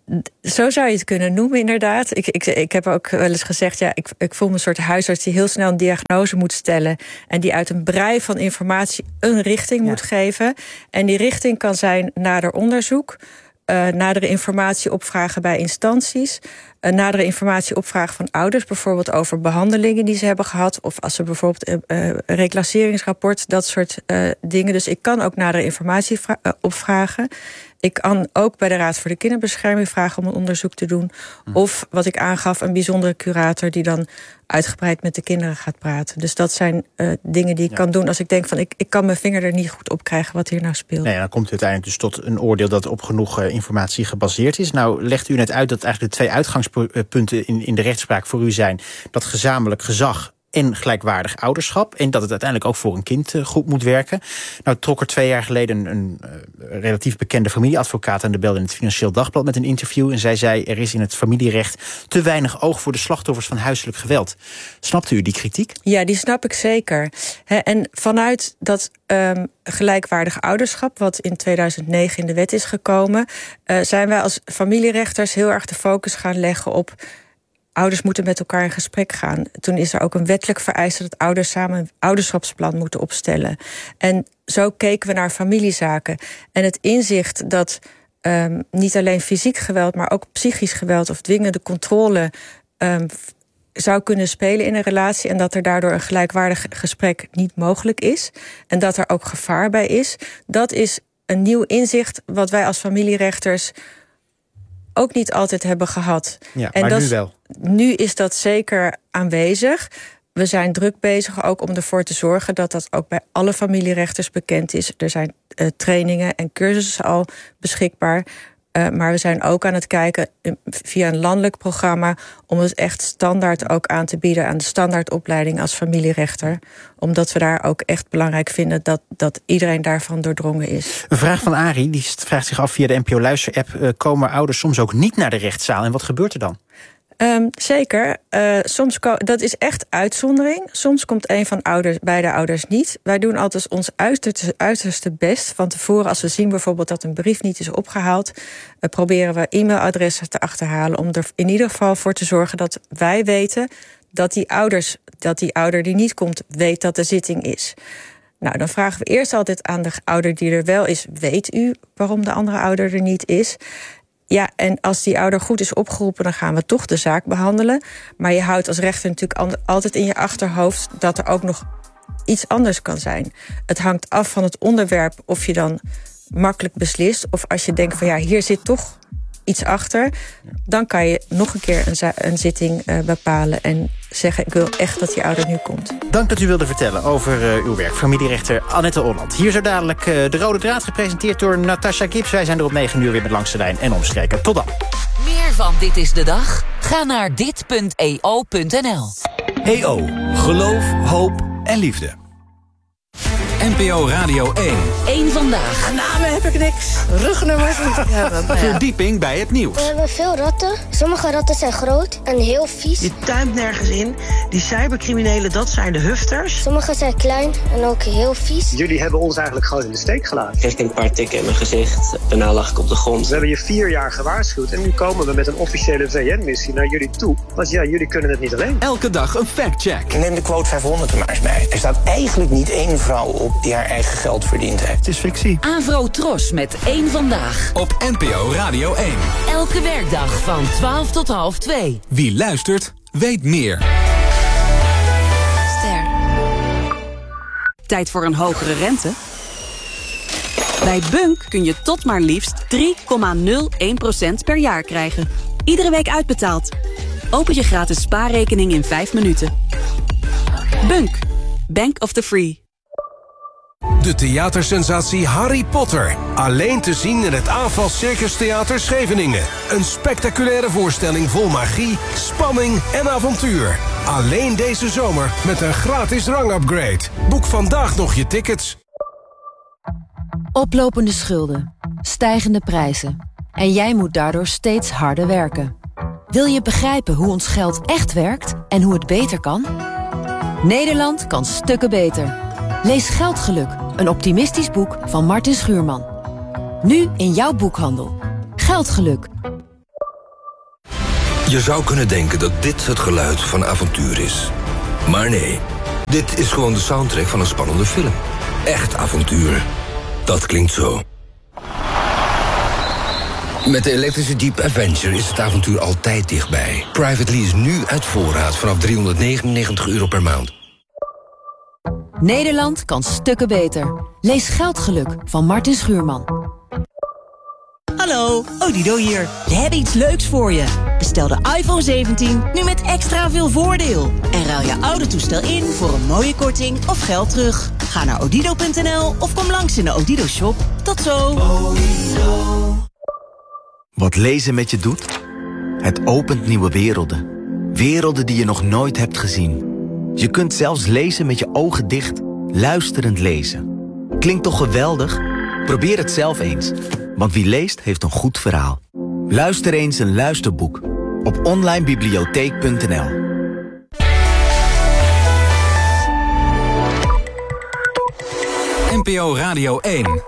Zo zou je het kunnen noemen, inderdaad. Ik, ik, ik heb ook wel eens gezegd, ja, ik, ik voel me een soort huisarts die heel snel een diagnose moet stellen en die uit een brei van informatie een richting ja. moet geven. En die richting kan zijn nader onderzoek, uh, nadere informatie opvragen bij instanties, uh, nadere informatie opvragen van ouders, bijvoorbeeld over behandelingen die ze hebben gehad, of als ze bijvoorbeeld uh, een reclasseringsrapport, dat soort uh, dingen. Dus ik kan ook nadere informatie vra- uh, opvragen. Ik kan ook bij de Raad voor de Kinderbescherming vragen om een onderzoek te doen. Hm. Of wat ik aangaf, een bijzondere curator die dan uitgebreid met de kinderen gaat praten. Dus dat zijn uh, dingen die ik ja. kan doen als ik denk van, ik, ik kan mijn vinger er niet goed op krijgen wat hier nou speelt. Nee, dan komt u uiteindelijk dus tot een oordeel dat op genoeg uh, informatie gebaseerd is. Nou legt u net uit dat eigenlijk de twee uitgangspunten in, in de rechtspraak voor u zijn dat gezamenlijk gezag en gelijkwaardig ouderschap, en dat het uiteindelijk ook voor een kind uh, goed moet werken. Nou trok er twee jaar geleden een, een uh, relatief bekende familieadvocaat aan de bel in het Financieel Dagblad met een interview. En zij zei, er is in het familierecht te weinig oog voor de slachtoffers van huiselijk geweld. Snapt u die kritiek? Ja, die snap ik zeker. He, en vanuit dat um, gelijkwaardig ouderschap, wat in tweeduizend negen in de wet is gekomen, uh, zijn wij als familierechters heel erg de focus gaan leggen op ouders moeten met elkaar in gesprek gaan. Toen is er ook een wettelijk vereiste dat ouders samen een ouderschapsplan moeten opstellen. En zo keken we naar familiezaken. En het inzicht dat um, niet alleen fysiek geweld, maar ook psychisch geweld of dwingende controle um, zou kunnen spelen in een relatie, en dat er daardoor een gelijkwaardig gesprek niet mogelijk is. En dat er ook gevaar bij is. Dat is een nieuw inzicht wat wij als familierechters ook niet altijd hebben gehad. Ja, en maar dat, nu wel. Nu is dat zeker aanwezig. We zijn druk bezig ook om ervoor te zorgen dat dat ook bij alle familierechters bekend is. Er zijn uh, trainingen en cursussen al beschikbaar. Uh, maar we zijn ook aan het kijken via een landelijk programma om het echt standaard ook aan te bieden aan de standaardopleiding als familierechter. Omdat we daar ook echt belangrijk vinden dat, dat iedereen daarvan doordrongen is. Een vraag van Arie, die vraagt zich af via de N P O Luister-app. Uh, komen ouders soms ook niet naar de rechtszaal en wat gebeurt er dan? Um, zeker. Uh, soms ko- dat is echt uitzondering. Soms komt een van ouders, beide ouders niet. Wij doen altijd ons uiterste, uiterste best van tevoren. Als we zien bijvoorbeeld dat een brief niet is opgehaald, uh, proberen we e-mailadressen te achterhalen om er in ieder geval voor te zorgen dat wij weten dat die ouders, dat die ouder die niet komt, weet dat de zitting is. Nou, dan vragen we eerst altijd aan de ouder die er wel is, weet u waarom de andere ouder er niet is? Ja, en als die ouder goed is opgeroepen, dan gaan we toch de zaak behandelen. Maar je houdt als rechter natuurlijk altijd in je achterhoofd dat er ook nog iets anders kan zijn. Het hangt af van het onderwerp of je dan makkelijk beslist, of als je denkt van ja, hier zit toch iets achter, dan kan je nog een keer een, za- een zitting uh, bepalen en zeggen, ik wil echt dat die ouder nu komt. Dank dat u wilde vertellen over uh, uw werk, familierechter Annette Holland. Hier zo dadelijk uh, de Rode Draad, gepresenteerd door Natasha Gibbs. Wij zijn er op negen uur weer met Langs de Lijn en Omstreken. Tot dan. Meer van Dit is de Dag? Ga naar dit punt e o punt n l. E O. Geloof, hoop en liefde. N P O Radio één. Eén vandaag. Namen heb ik niks. Rugnummers moet ik hebben. Nou ja. Verdieping bij het nieuws. We hebben veel ratten. Sommige ratten zijn groot en heel vies. Je tuimt nergens in. Die cybercriminelen, dat zijn de hufters. Sommige zijn klein en ook heel vies. Jullie hebben ons eigenlijk gewoon in de steek gelaten. Ik kreeg een paar tikken in mijn gezicht. Daarna lag ik op de grond. We hebben je vier jaar gewaarschuwd. En nu komen we met een officiële V N-missie naar jullie toe. Want ja, jullie kunnen het niet alleen. Elke dag een factcheck. Neem de quote vijfhonderd er maar eens bij. Er staat eigenlijk niet één vrouw op die haar eigen geld verdiend heeft. Het is fictie. Avro Tros met één vandaag. Op N P O Radio één. Elke werkdag van twaalf tot half twee. Wie luistert, weet meer. Ster. Tijd voor een hogere rente? Bij Bunk kun je tot maar liefst drie komma nul één procent per jaar krijgen. Iedere week uitbetaald. Open je gratis spaarrekening in vijf minuten. Bunk. Bank of the Free. De theatersensatie Harry Potter. Alleen te zien in het Aanval Circus Theater Scheveningen. Een spectaculaire voorstelling vol magie, spanning en avontuur. Alleen deze zomer met een gratis rangupgrade. Boek vandaag nog je tickets. Oplopende schulden, stijgende prijzen. En jij moet daardoor steeds harder werken. Wil je begrijpen hoe ons geld echt werkt en hoe het beter kan? Nederland kan stukken beter. Lees Geldgeluk, een optimistisch boek van Martin Schuurman. Nu in jouw boekhandel. Geldgeluk. Je zou kunnen denken dat dit het geluid van avontuur is. Maar nee, dit is gewoon de soundtrack van een spannende film. Echt avontuur. Dat klinkt zo. Met de elektrische Jeep Avenger is het avontuur altijd dichtbij. Private lease nu uit voorraad vanaf driehonderdnegenennegentig euro per maand. Nederland kan stukken beter. Lees Geldgeluk van Martin Schuurman. Hallo, Odido hier. We hebben iets leuks voor je. Bestel de iPhone zeventien nu met extra veel voordeel. En ruil je oude toestel in voor een mooie korting of geld terug. Ga naar odido punt n l of kom langs in de Odido shop. Tot zo. Wat lezen met je doet? Het opent nieuwe werelden. Werelden die je nog nooit hebt gezien. Je kunt zelfs lezen met je ogen dicht, luisterend lezen. Klinkt toch geweldig? Probeer het zelf eens. Want wie leest, heeft een goed verhaal. Luister eens een luisterboek op online bibliotheek punt n l. N P O Radio één.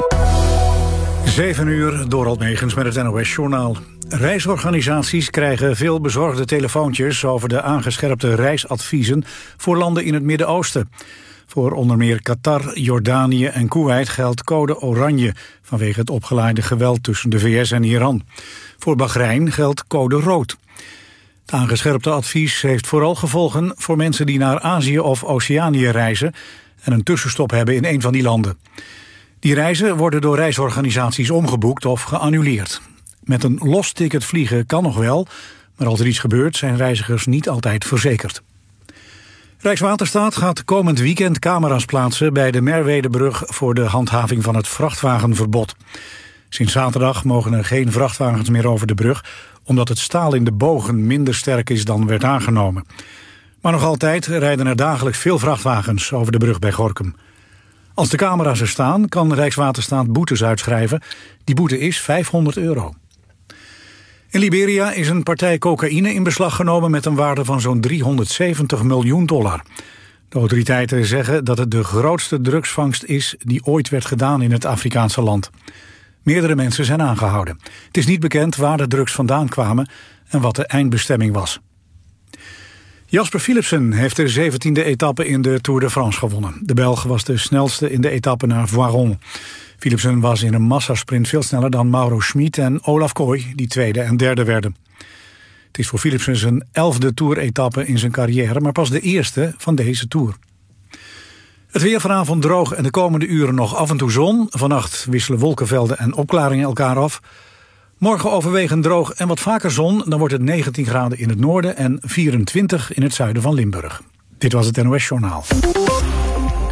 Zeven uur, Dorald Megens met het N O S-journaal. Reisorganisaties krijgen veel bezorgde telefoontjes over de aangescherpte reisadviezen voor landen in het Midden-Oosten. Voor onder meer Qatar, Jordanië en Koeweit geldt code oranje vanwege het opgeleide geweld tussen de V S en Iran. Voor Bahrein geldt code rood. Het aangescherpte advies heeft vooral gevolgen voor mensen die naar Azië of Oceanië reizen en een tussenstop hebben in een van die landen. Die reizen worden door reisorganisaties omgeboekt of geannuleerd. Met een los ticket vliegen kan nog wel, maar als er iets gebeurt zijn reizigers niet altijd verzekerd. Rijkswaterstaat gaat komend weekend camera's plaatsen bij de Merwedebrug voor de handhaving van het vrachtwagenverbod. Sinds zaterdag mogen er geen vrachtwagens meer over de brug, omdat het staal in de bogen minder sterk is dan werd aangenomen. Maar nog altijd rijden er dagelijks veel vrachtwagens over de brug bij Gorinchem. Als de camera's er staan, kan Rijkswaterstaat boetes uitschrijven. Die boete is vijfhonderd euro. In Liberia is een partij cocaïne in beslag genomen met een waarde van zo'n driehonderdzeventig miljoen dollar. De autoriteiten zeggen dat het de grootste drugsvangst is die ooit werd gedaan in het Afrikaanse land. Meerdere mensen zijn aangehouden. Het is niet bekend waar de drugs vandaan kwamen en wat de eindbestemming was. Jasper Philipsen heeft de zeventiende etappe in de Tour de France gewonnen. De Belg was de snelste in de etappe naar Voiron. Philipsen was in een massasprint veel sneller dan Mauro Schmid en Olaf Kooi, die tweede en derde werden. Het is voor Philipsen zijn elfde Tour-etappe in zijn carrière, maar pas de eerste van deze Tour. Het weer vanavond droog en de komende uren nog af en toe zon. Vannacht wisselen wolkenvelden en opklaringen elkaar af. Morgen overwegend droog en wat vaker zon. Dan wordt het negentien graden in het noorden en vierentwintig in het zuiden van Limburg. Dit was het N O S Journaal.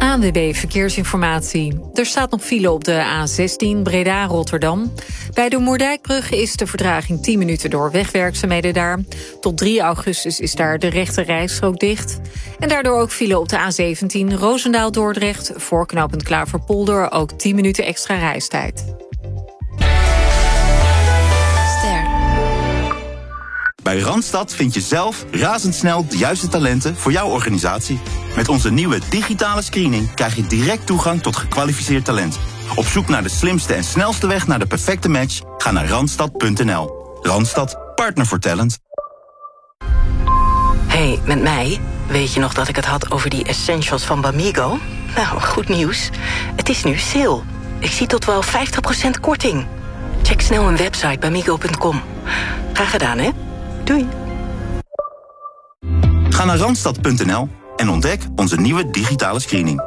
A N W B Verkeersinformatie. Er staat nog file op de A zestien Breda-Rotterdam. Bij de Moerdijkbrug is de vertraging tien minuten door wegwerkzaamheden daar. Tot drie augustus is daar de rechte rijstrook dicht. En daardoor ook file op de A zeventien Roosendaal-Dordrecht. Voor knooppunt Klaverpolder ook tien minuten extra reistijd. Bij Randstad vind je zelf razendsnel de juiste talenten voor jouw organisatie. Met onze nieuwe digitale screening krijg je direct toegang tot gekwalificeerd talent. Op zoek naar de slimste en snelste weg naar de perfecte match? Ga naar randstad punt n l. Randstad, partner voor talent. Hey, met mij. Weet je nog dat ik het had over die essentials van Bamigo? Nou, goed nieuws. Het is nu sale. Ik zie tot wel vijftig procent korting. Check snel hun website bamigo punt com. Graag gedaan, hè? Doei. Ga naar randstad punt n l en ontdek onze nieuwe digitale screening.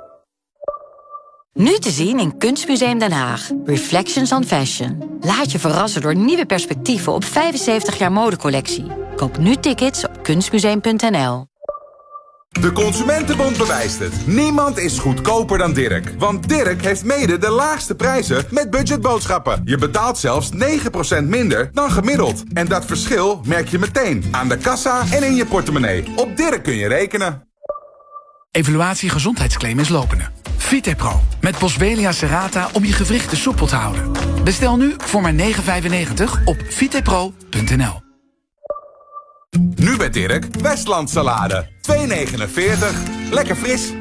Nu te zien in Kunstmuseum Den Haag. Reflections on Fashion. Laat je verrassen door nieuwe perspectieven op vijfenzeventig jaar modecollectie. Koop nu tickets op kunstmuseum punt n l. De Consumentenbond bewijst het. Niemand is goedkoper dan Dirk. Want Dirk heeft mede de laagste prijzen met budgetboodschappen. Je betaalt zelfs negen procent minder dan gemiddeld. En dat verschil merk je meteen aan de kassa en in je portemonnee. Op Dirk kun je rekenen. Evaluatie gezondheidsclaim is lopende. Vitepro met Boswellia serrata om je gewrichten soepel te houden. Bestel nu voor maar negen vijfennegentig op vitepro punt n l. Nu bij Dirk, Westland salade. twee negenenveertig. Lekker fris.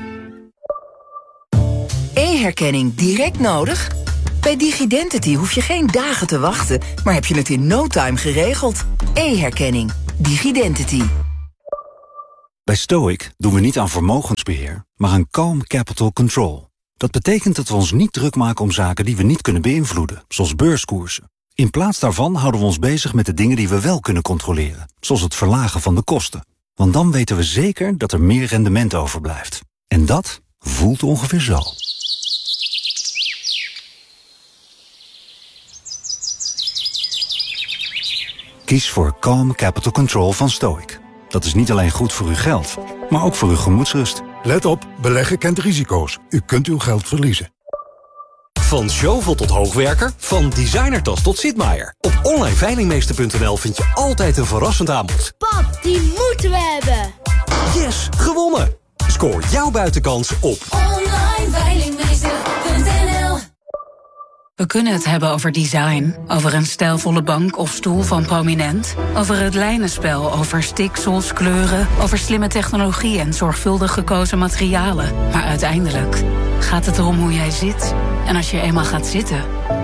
E-herkenning direct nodig? Bij Digidentity hoef je geen dagen te wachten, maar heb je het in no time geregeld. E-herkenning. Digidentity. Bij Stoic doen we niet aan vermogensbeheer, maar aan Calm Capital Control. Dat betekent dat we ons niet druk maken om zaken die we niet kunnen beïnvloeden, zoals beurskoersen. In plaats daarvan houden we ons bezig met de dingen die we wel kunnen controleren, zoals het verlagen van de kosten. Want dan weten we zeker dat er meer rendement overblijft. En dat voelt ongeveer zo. Kies voor Calm Capital Control van Stoic. Dat is niet alleen goed voor uw geld, maar ook voor uw gemoedsrust. Let op, beleggen kent risico's. U kunt uw geld verliezen. Van Zjovel tot hoogwerker, van designertas tot Sitmaier. Op online veilingmeester punt n l vind je altijd een verrassend aanbod. Pap, die moeten we hebben. Yes, gewonnen! Scoor jouw buitenkans op online veilingmeester punt n l. We kunnen het hebben over design, over een stijlvolle bank of stoel van Prominent, over het lijnenspel, over stiksels, kleuren, over slimme technologie en zorgvuldig gekozen materialen. Maar uiteindelijk gaat het erom hoe jij zit. En als je eenmaal gaat zitten,